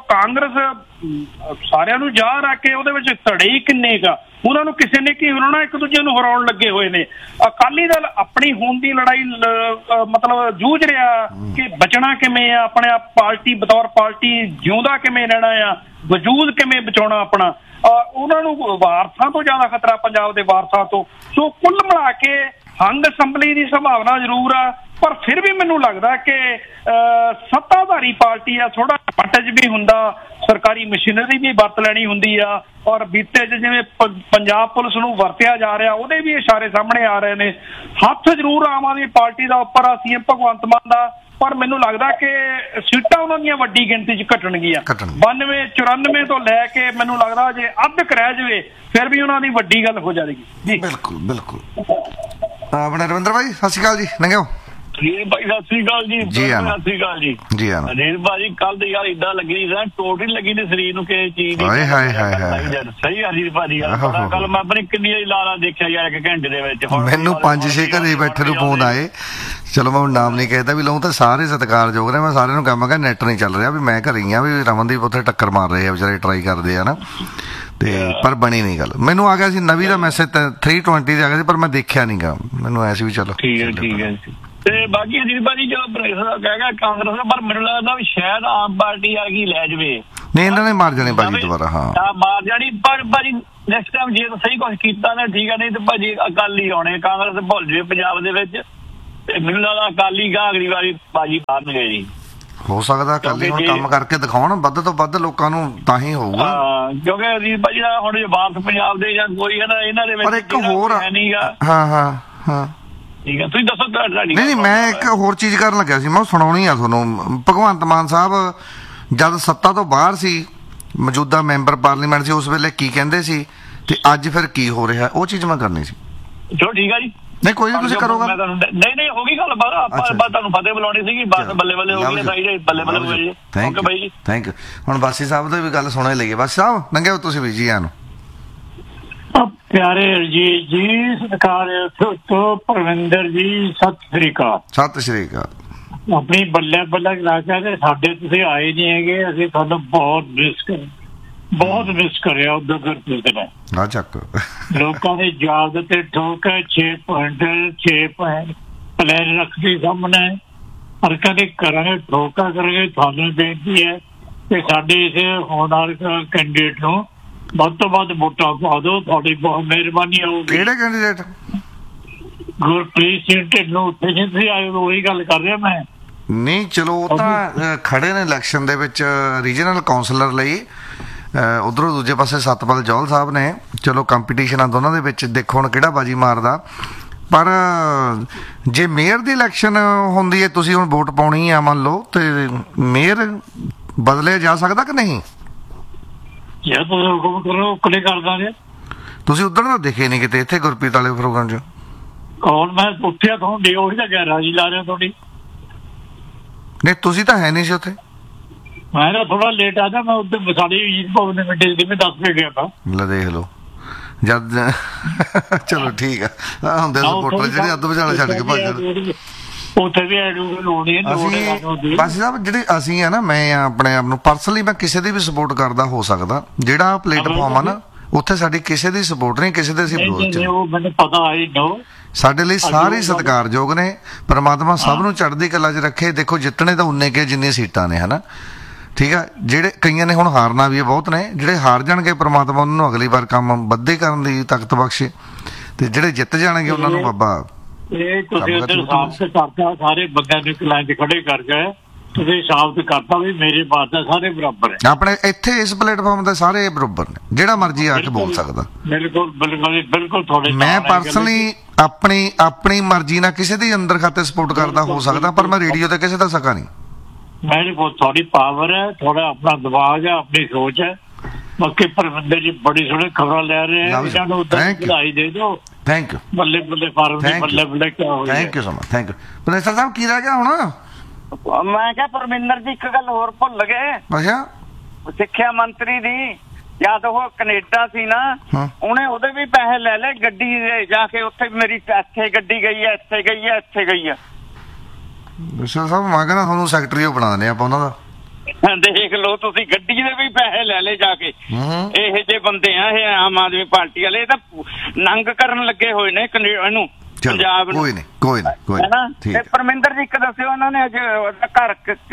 ਕਾਂਗਰਸ ਸਾਰਿਆਂ ਨੂੰ ਯਾਦ ਆ ਕੇ ਉਹਦੇ ਵਿੱਚ ਧੜੇ ਕਿੰਨੇ ਗਾ, ਉਹਨਾਂ ਨੂੰ ਕਿਸੇ ਨੇ ਕੀ ਹਰਾਉਣਾ, ਇੱਕ ਦੂਜੇ ਨੂੰ ਹਰਾਉਣ ਲੱਗੇ ਹੋਏ ਨੇ। ਅਕਾਲੀ ਦਲ ਆਪਣੀ ਹੋਂਦ ਦੀ ਲੜਾਈ ਮਤਲਬ ਜੂਝ ਰਿਹਾ ਕਿ ਬਚਣਾ ਕਿਵੇਂ ਆ, ਆਪਣੇ ਆਪ ਪਾਰਟੀ ਬਤੌਰ ਪਾਰਟੀ ਜਿਉਂਦਾ ਕਿਵੇਂ ਰਹਿਣਾ ਆ, ਵਜੂਦ ਕਿਵੇਂ ਬਚਾਉਣਾ ਆਪਣਾ। ਉਹਨਾਂ ਨੂੰ ਵਾਰਸਾਂ ਤੋਂ ਜ਼ਿਆਦਾ ਖਤਰਾ ਪੰਜਾਬ ਦੇ ਵਾਰਸਾਂ ਤੋਂ। ਸੋ ਕੁੱਲ ਮਿਲਾ ਕੇ ਹੰਗ ਅਸੈਂਬਲੀ ਦੀ ਸੰਭਾਵਨਾ ਜ਼ਰੂਰ ਆ, ਪਰ ਫਿਰ ਵੀ ਮੈਨੂੰ ਲੱਗਦਾ ਕਿ ਸੱਤਾਧਾਰੀ ਪਾਰਟੀ ਆ, ਥੋੜਾ ਐਡਵਾਂਟੇਜ ਵੀ ਹੁੰਦਾ, ਸਰਕਾਰੀ ਮਸ਼ੀਨਰੀ ਵੀ ਵਰਤ ਲੈਣੀ ਹੁੰਦੀ ਆ। ਔਰ ਬੀਤੇ 'ਚ ਜਿਵੇਂ ਪੰਜਾਬ ਪੁਲਿਸ ਨੂੰ ਵਰਤਿਆ ਜਾ ਰਿਹਾ, ਉਹਦੇ ਵੀ ਇਸ਼ਾਰੇ ਸਾਹਮਣੇ ਆ ਰਹੇ ਨੇ। ਹੱਥ ਜ਼ਰੂਰ ਆਮ ਆਦਮੀ ਪਾਰਟੀ ਦਾ ਉੱਪਰ ਆ, ਸੀਐਮ ਭਗਵੰਤ ਮਾਨ ਦਾ, ਪਰ ਮੈਨੂੰ ਲੱਗਦਾ ਕਿ ਸੀਟਾਂ ਉਹਨਾਂ ਦੀਆਂ ਵੱਡੀ ਗਿਣਤੀ 'ਚ ਘਟਣਗੀਆਂ। ਬਾਨਵੇਂ ਚੁਰਾਨਵੇਂ ਤੋਂ ਲੈ ਕੇ ਮੈਨੂੰ ਲੱਗਦਾ ਜੇ ਅੱਧ ਕੁ ਰਹਿ ਜਾਵੇ ਫਿਰ ਵੀ ਉਹਨਾਂ ਦੀ ਵੱਡੀ ਗੱਲ ਹੋ ਜਾਏਗੀ ਜੀ। ਬਿਲਕੁਲ ਬਿਲਕੁਲ। ਆਪਣੇ ਰਵਿੰਦਰ ਭਾਈ ਸਤਿ ਸ਼੍ਰੀ ਅਕਾਲ ਜੀ। ਨੰਗਿਓ ਜੀ ਭਾਈ ਸਤਿ ਸ੍ਰੀ ਅਕਾਲ ਜੀ। ਜੀ ਹਾਂ ਸਤਿ ਸ੍ਰੀ ਅਕਾਲ ਜੀ। ਜੀ ਹਾਂ ਅਨੇਰ ਭਾਜੀ ਕੱਲ ਦੀ ਯਾਰ ਇਦਾਂ ਲੱਗੀ ਸੀ ਟੋਟ ਹੀ ਲੱਗੀ ਨੇ ਸਰੀਰ ਨੂੰ ਕਿਸੇ ਚੀਜ਼ ਦੀ। ਹਾਏ ਹਾਏ ਹਾਏ ਹਾਏ ਸਹੀ ਅਨੇਰ ਭਾਜੀ ਕੱਲ ਮੈਂ ਆਪਣੀ ਕਿੰਨੀ ਲਾਰਾ ਦੇਖਿਆ ਯਾਰ ਇੱਕ ਘੰਟੇ ਦੇ ਵਿੱਚ। ਮੈਨੂੰ ਪੰਜ ਛੇ ਘਰੇ ਬੈਠੇ ਨੂੰ ਫੋਨ ਆਏ, ਚਲੋ ਮੈਂ ਹੁਣ ਨਾਮ ਨਹੀਂ ਕਹਿਦਾ ਵੀ ਲਊ ਤਾਂ ਸਾਰੇ ਸਤਿਕਾਰਯੋਗ ਨੇ। ਮੈਂ ਸਾਰਿਆਂ ਨੂੰ ਕਹਾਂ ਮੈਂ ਕਿਹਾ ਨੈਟ ਨਹੀਂ ਚੱਲ ਰਿਹਾ, ਵੀ ਮੈਂ ਘਰੇ ਹੀ ਆ, ਵੀ ਰਮਨਦੀਪ ਉੱਥੇ ਟੱਕਰ ਮਾਰ ਰਹੇ ਆ ਵਿਚਾਰੇ, ਟਰਾਈ ਕਰਦੇ ਆ ਨਾ, ਤੇ ਪਰ ਬਣੀ ਨਹੀਂ ਗੱਲ। ਮੈਨੂੰ ਆ ਗਿਆ ਸੀ ਨਵੀਂ ਦਾ ਮੈਸੇਜ ਥ੍ਰੀ ਟਵੈਂਟੀ ਦਾ ਆ ਗਿਆ ਸੀ, ਪਰ ਮੈਂ ਦੇਖਿਆ ਨਹੀਂ ਗਾ, ਮੈਨੂੰ ਐ ਸੀ ਵੀ ਚਲੋ ਠੀਕ ਹੈ ਠੀਕ ਹੈ। ਤੇ ਬਾਕੀ ਅਜੀਤ ਭਾਜੀ ਜਦੋਂ ਪ੍ਰੈਸ ਦਾ ਕਹਿ ਗਿਆ ਕਾਂਗਰਸ ਦਾ, ਪਰ ਮੈਨੂੰ ਲੱਗਦਾ ਵੀ ਸ਼ਾਇਦ ਆਮ ਪਾਰਟੀ ਆ ਕੀ ਲੈ ਜਾਵੇ। ਨਹੀਂ ਇਹਨਾਂ ਨੇ ਮਾਰ ਜਾਣੇ ਭਾਜੀ ਦੁਬਾਰਾ। ਹਾਂ ਮਾਰ ਜਾਣੀ, ਪਰ ਭਾਜੀ ਨੈਕਸਟ ਟਾਈਮ ਜੇ ਤਾਂ ਸਹੀ ਕੁਛ ਕੀਤਾ ਨਾ ਠੀਕ ਆ, ਨਹੀਂ ਤੇ ਭਾਜੀ ਅਕਾਲੀ ਆਉਣੇ, ਕਾਂਗਰਸ ਭੁੱਲ ਜਾਵੇ ਪੰਜਾਬ ਦੇ ਵਿੱਚ। ਮੈਨੂੰ ਲੱਗਦਾ ਅਕਾਲੀ ਗਾ ਅਗਲੀ ਵਾਰੀ ਬਾਜੀ ਮਾਰਨਗੇ ਜੀ। ਹੋ ਸਕਦਾ ਅਕਾਲੀ ਹੁਣ ਕੰਮ ਕਰਕੇ ਦਿਖਾਉਣ ਵੱਧ ਤੋਂ ਵੱਧ ਲੋਕਾਂ ਨੂੰ, ਤਾਂ ਹੀ ਹੋਊਗਾ। ਕਿਉਂਕਿ ਅਜੀਤ ਭਾਜੀ ਦਾ ਹੁਣ ਵਾਰਸ ਪੰਜਾਬ ਦੇ ਜਾਂ ਕੋਈ ਹੈ ਨਾ ਇਹਨਾਂ ਦੇ ਵਿੱਚ ਪਰ ਇੱਕ ਹੋਰ ਨਹੀਂਗਾ। ਹਾਂ ਹਾਂ ਹਾਂ ਠੀਕ ਹੈ, ਤੁਸੀਂ ਦੱਸੋ। ਨਹੀਂ ਨਹੀਂ ਮੈਂ ਇੱਕ ਹੋਰ ਚੀਜ਼ ਕਰਨ ਲੱਗਿਆ ਸੀ, ਮੈਂ ਸੁਣਾਉਣੀ ਆ ਤੁਹਾਨੂੰ। ਭਗਵੰਤ ਮਾਨ ਸਾਹਿਬ ਜਦ ਸੱਤਾ ਤੋਂ ਬਾਹਰ ਸੀ, ਮੌਜੂਦਾ ਮੈਂਬਰ ਪਾਰਲੀਮੈਂਟ ਸੀ, ਉਸ ਵੇਲੇ ਕੀ ਕਹਿੰਦੇ ਸੀ ਤੇ ਅੱਜ ਫਿਰ ਕੀ ਹੋ ਰਿਹਾ, ਉਹ ਚੀਜ਼ ਮੈਂ ਕਰਨੀ ਸੀ। ਚਲੋ ਠੀਕ ਆ ਜੀ। ਨਹੀਂ ਕੋਈ ਨਹੀਂ, ਤੁਸੀਂ ਕਰੋਗਾ। ਨਹੀਂ ਨਹੀਂ ਹੋ ਗਈ ਗੱਲ, ਆਪਾਂ ਤੁਹਾਨੂੰ ਫਤਿਹ ਬੁਲਾਉਣੀ ਸੀਗੀ, ਬਸ ਬੱਲੇ ਬੱਲੇ ਹੋ ਗਈ ਸਾਈ, ਬੱਲੇ ਬੱਲੇ ਹੋ ਗਈ। ਥੈਂਕ ਯੂ ਬਾਈ ਜੀ, ਥੈਂਕ ਯੂ। ਹੁਣ ਬਾਸੀ ਸਾਹਿਬ ਦੀ ਵੀ ਗੱਲ ਸੁਣੇ ਲਈਏ। ਬਾਸੀ ਸਾਹਿਬ ਲੰਘਿਓ ਤੁਸੀਂ ਵੀ ਜੀ ਆਨੂੰ। ਪਿਆਰੇ ਅਰਜੀਤ ਜੀ, ਸਰਕਾਰ ਤੋਂ ਪਰਵਿੰਦਰ ਜੀ, ਸਤਿ ਸ੍ਰੀ ਅਕਾਲ। ਸਤਿ ਸ੍ਰੀ ਅਕਾਲ। ਆਪਣੀ ਬੱਲੇ ਬੱਲੇ ਇਲਾਕਾ ਤੇ ਸਾਡੇ ਤੁਸੀਂ ਆਏ ਨਹੀਂ ਹੈਗੇ, ਅਸੀਂ ਤੁਹਾਨੂੰ ਬਹੁਤ ਮਿਸ ਕਰ ਬਹੁਤ ਮਿਸ ਕਰਿਆ ਉਦੋਂ ਗੁਰਪ੍ਰੀਤ ਨੇ। ਆ ਚੱਕ ਲੋਕਾਂ ਦੀ ਯਾਦ ਤੇ ਠੋਕ ਛੇ ਪੁਆਇੰਟ ਛੇ ਪੁਆਇੰਟ ਪਲੈਨ ਰੱਖਦੇ ਸਾਹਮਣੇ, ਪਰ ਕਦੇ ਕਰਾਂਗੇ ਠੋਕਾ ਕਰਾਂਗੇ। ਤੁਹਾਨੂੰ ਬੇਨਤੀ ਹੈ ਕਿ ਸਾਡੇ ਇਸ ਹੋਣ ਵਾਲੇ ਕੈਂਡੀਡੇਟ ਨੂੰ ਵੱਧ ਤੋਂ ਵੱਧ ਵੋਟਾਂ ਪਾ ਦਿਓ, ਤੁਹਾਡੀ ਬਹੁਤ ਮਿਹਰਬਾਨੀ ਹੋਊਗੀ। ਕਿਹੜੇ ਕੈਂਡੀਡੇਟ? ਗੁਰਪ੍ਰੀਤ ਸਿੰਘ ਢਿੱਲੋਂ। ਉੱਥੇ ਜੇ ਤੁਸੀਂ ਆਏ ਉਹੀ ਗੱਲ ਕਰ ਰਿਹਾ ਮੈਂ। ਨਹੀਂ ਚਲੋ ਉਹ ਤਾਂ ਖੜੇ ਨੇ ਇਲੈਕਸ਼ਨ ਦੇ ਵਿੱਚ ਰੀਜਨਲ ਕਾਉਂਸਲਰ ਲਈ, ਉਧਰੋਂ ਦੂਜੇ ਪਾਸੇ ਸਤਪਾਲ ਜੌਹਲ ਸਾਹਿਬ ਨੇ। ਚਲੋ ਕੰਪੀਟੀਸ਼ਨ ਆ ਦੋਨਾਂ ਦੇ ਵਿੱਚ, ਦੇਖੋ ਹੁਣ ਕਿਹੜਾ ਬਾਜੀ ਮਾਰਦਾ। ਪਰ ਜੇ ਮੇਅਰ ਦੀ ਇਲੈਕਸ਼ਨ ਹੁੰਦੀ ਹੈ, ਤੁਸੀਂ ਹੁਣ ਵੋਟ ਪਾਉਣੀ ਆ ਮੰਨ ਲਓ, ਤੇ ਮੇਅਰ ਬਦਲਿਆ ਜਾ ਸਕਦਾ ਕਿ ਨਹੀਂ? ਯਾਰ ਤੁਸੀਂ ਹੁਕਮ ਕਰੋ, ਕਦੇ ਕਰ ਦਾਂਗੇ। ਤੁਸੀਂ ਉਧਰ ਤਾਂ ਦਿਖੇ ਨਹੀਂ ਕਿਤੇ, ਇੱਥੇ ਗੁਰਪ੍ਰੀਤ ਵਾਲੇ ਪ੍ਰੋਗਰਾਮ 'ਚ। ਕੌਣ? ਮੈਂ ਉੱਠਿਆ ਤੁਹਾਨੂੰ ਉਹੀ ਤਾਂ ਕਹਿ ਰਾਜੀ ਲਾ ਰਿਹਾ ਤੁਹਾਡੀ। ਨਹੀਂ ਤੁਸੀਂ ਤਾਂ ਹੈ ਨਹੀਂ ਸੀ ਉੱਥੇ। ਮੈਂ ਨਾ ਥੋੜਾ ਲੇਟ ਆ ਜਾ, ਮੈਂ ਉੱਧਰ ਸਾਡੇ ਅਜੀਤ ਭਵਨ ਦੇ ਮਿੰਟੇ ਜਿਵੇਂ ਦੱਸ ਕੇ ਗਿਆ ਤਾਂ। ਲੈ ਦੇਖ ਲਓ ਜਦ ਚਲੋ ਠੀਕ ਆ, ਹੁੰਦੇ ਸਪੋਰਟਰ ਜਿਹੜੇ ਅੱਧ ਵਿਚਾਲੇ ਛੱਡ ਕੇ ਭੱਜ ਜਾਂਦੇ। ਉੱਥੇ ਵੀ ਲੋੜ ਨਹੀਂ। ਅਸੀਂ ਬਾਸੀ ਸਾਹਿਬ ਜਿਹੜੇ ਅਸੀਂ ਆ ਨਾ, ਮੈਂ ਆਪਣੇ ਆਪ ਨੂੰ ਪਰਸਨਲੀ ਮੈਂ ਕਿਸੇ ਦੀ ਵੀ ਸਪੋਰਟ ਕਰਦਾ ਹੋ ਸਕਦਾ। ਜਿਹੜਾ ਪਲੇਟਫਾਰਮ ਆ ਨਾ, ਉੱਥੇ ਸਾਡੀ ਕਿਸੇ ਦੀ ਸਪੋਰਟ ਨਹੀਂ, ਕਿਸੇ ਦੇ ਅਸੀਂ ਵਿਰੋਧ ਚ। ਮੈਨੂੰ ਪਤਾ ਆਈ ਨੋ ਸਾਡੇ ਲਈ ਸਾਰੇ ਸਤਿਕਾਰਯੋਗ ਨੇ। ਪਰਮਾਤਮਾ ਸਭ ਨੂੰ ਚੜ੍ਹਦੀ ਕਲਾ 'ਚ ਰੱਖੇ। ਦੇਖੋ ਜਿੱਤਣੇ ਤਾਂ ਉਨੇ ਕੇ ਜਿੰਨੀਆਂ ਸੀਟਾਂ ਨੇ, ਹਨਾ ਠੀਕ ਆ। ਜਿਹੜੇ ਕਈਆਂ ਨੇ ਹੁਣ ਹਾਰਨਾ ਵੀ ਬਹੁਤ ਨੇ, ਜਿਹੜੇ ਹਾਰ ਜਾਣਗੇ ਪਰਮਾਤਮਾ ਉਹਨਾਂ ਨੂੰ ਅਗਲੀ ਵਾਰ ਕੰਮ ਵੱਧੇ ਕਰਨ ਦੀ ਤਾਕਤ ਬਖਸ਼ੇ, ਤੇ ਜਿਹੜੇ ਜਿੱਤ ਜਾਣਗੇ ਉਹਨਾਂ ਨੂੰ ਬਾਬਾ। ਇਹ ਤੁਸੀਂ ਉੱਧਰ ਸਾਬਤ ਕਰਤਾ, ਸਾਰੇ ਬੰਦਿਆਂ ਨੂੰ ਲਾਈਨ 'ਚ ਖੜੇ ਕਰ ਗਏ। ਤੁਸੀਂ ਸਾਬਤ ਕਰਤਾ ਵੀ ਮੇਰੇ ਬਾਤ ਸਾਰੇ ਬਰਾਬਰ ਹੈ। ਆਪਣੇ ਇੱਥੇ ਇਸ ਪਲੇਟਫਾਰਮ ਤੇ ਸਾਰੇ ਬਰਾਬਰ ਨੇ, ਜਿਹੜਾ ਮਰਜ਼ੀ ਆ ਕੇ ਬੋਲ ਸਕਦਾ। ਬਿਲਕੁਲ ਬਿਲਕੁਲ ਬਿਲਕੁਲ। ਤੁਹਾਡੇ ਮੈਂ ਪਰਸਨਲੀ ਆਪਣੀ ਆਪਣੀ ਮਰਜ਼ੀ ਨਾਲ ਕਿਸੇ ਦੇ ਅੰਦਰ ਖਾਤੇ ਸਪੋਰਟ ਕਰਦਾ ਹੋ ਸਕਦਾ, ਪਰ ਮੈਂ ਰੇਡੀਓ ਤੇ ਕਿਸੇ ਦਾ ਸਕਾ ਨਹੀਂ। ਮੇਰੇ ਕੋਲ ਥੋੜੀ ਪਾਵਰ ਹੈ, ਥੋੜਾ ਆਪਣਾ ਦਿਮਾਗ ਹੈ, ਆਪਣੀ ਸੋਚ ਹੈ। ਬਾਕੀ ਪਰਵਿੰਦਰ ਜੀ ਬੜੀ ਸੋਹਣੀ ਖਬਰਾਂ ਲੈ ਰਹੇ ਆ, ਇਹਨਾਂ ਨੂੰ ਵਧਾਈ ਦੇ ਦਿਓ। Thank you. ਬੱਲੇ ਬੱਲੇ ਫਾਰਮ ਦੀ ਬੱਲੇ ਬੱਲੇ ਕਿਆ ਹੋ ਗਿਆ। Thank you so much, thank you. Professor ਸਾਹਿਬ ਕੀ ਰਹਿ ਗਿਆ ਹੁਣ? ਮੈਂ ਕਿਹਾ ਪਰਮਿੰਦਰ ਜੀ ਇੱਕ ਗੱਲ ਹੋਰ ਭੁੱਲ ਗਏ। ਅੱਛਾ, ਸਿੱਖਿਆ ਮੰਤਰੀ ਦੀ ਜਦ ਉਹ ਕੈਨੇਡਾ ਸੀ ਨਾ, ਉਹਨੇ ਉਹਦੇ ਵੀ ਪੈਸੇ ਲੈ ਲਏ ਗੱਡੀ ਦੇ, ਜਾ ਕੇ ਉੱਥੇ ਮੇਰੀ ਇੱਥੇ ਗੱਡੀ ਗਈ ਹੈ, ਇੱਥੇ ਗਈ ਹੈ, ਇੱਥੇ ਗਈ ਹੈ। ਪ੍ਰੋਫੈਸਰ ਸਾਹਿਬ ਮੈਂ ਕਹਿੰਦਾ ਤੁਹਾਨੂੰ ਸੈਕਟਰੀ ਬਣਾ ਦਿੰਦੇ ਆਪਾਂ ਉਹਨਾਂ ਦਾ। ਦੇਖ ਲਓ ਤੁਸੀਂ, ਗੱਡੀ ਦੇ ਵੀ ਪੈਸੇ ਲੈ ਲਏ ਜਾ ਕੇ। ਇਹੋ ਜਿਹੇ ਬੰਦੇ ਆ ਇਹ ਆਮ ਆਦਮੀ ਪਾਰਟੀ ਵਾਲੇ, ਇਹ ਤਾਂ ਨੰਗ ਕਰਨ ਲੱਗੇ ਹੋਏ ਨੇ ਇਹਨੂੰ, ਪੰਜਾਬ ਨੂੰ। ਕੋਈ ਨਹੀਂ ਕੋਈ ਨਹੀਂ ਕੋਈ ਨਹੀਂ। ਪਰਮਿੰਦਰ ਜੀ ਇੱਕ ਦੱਸਿਓ, ਉਹਨਾਂ ਨੇ ਅੱਜ ਘਰ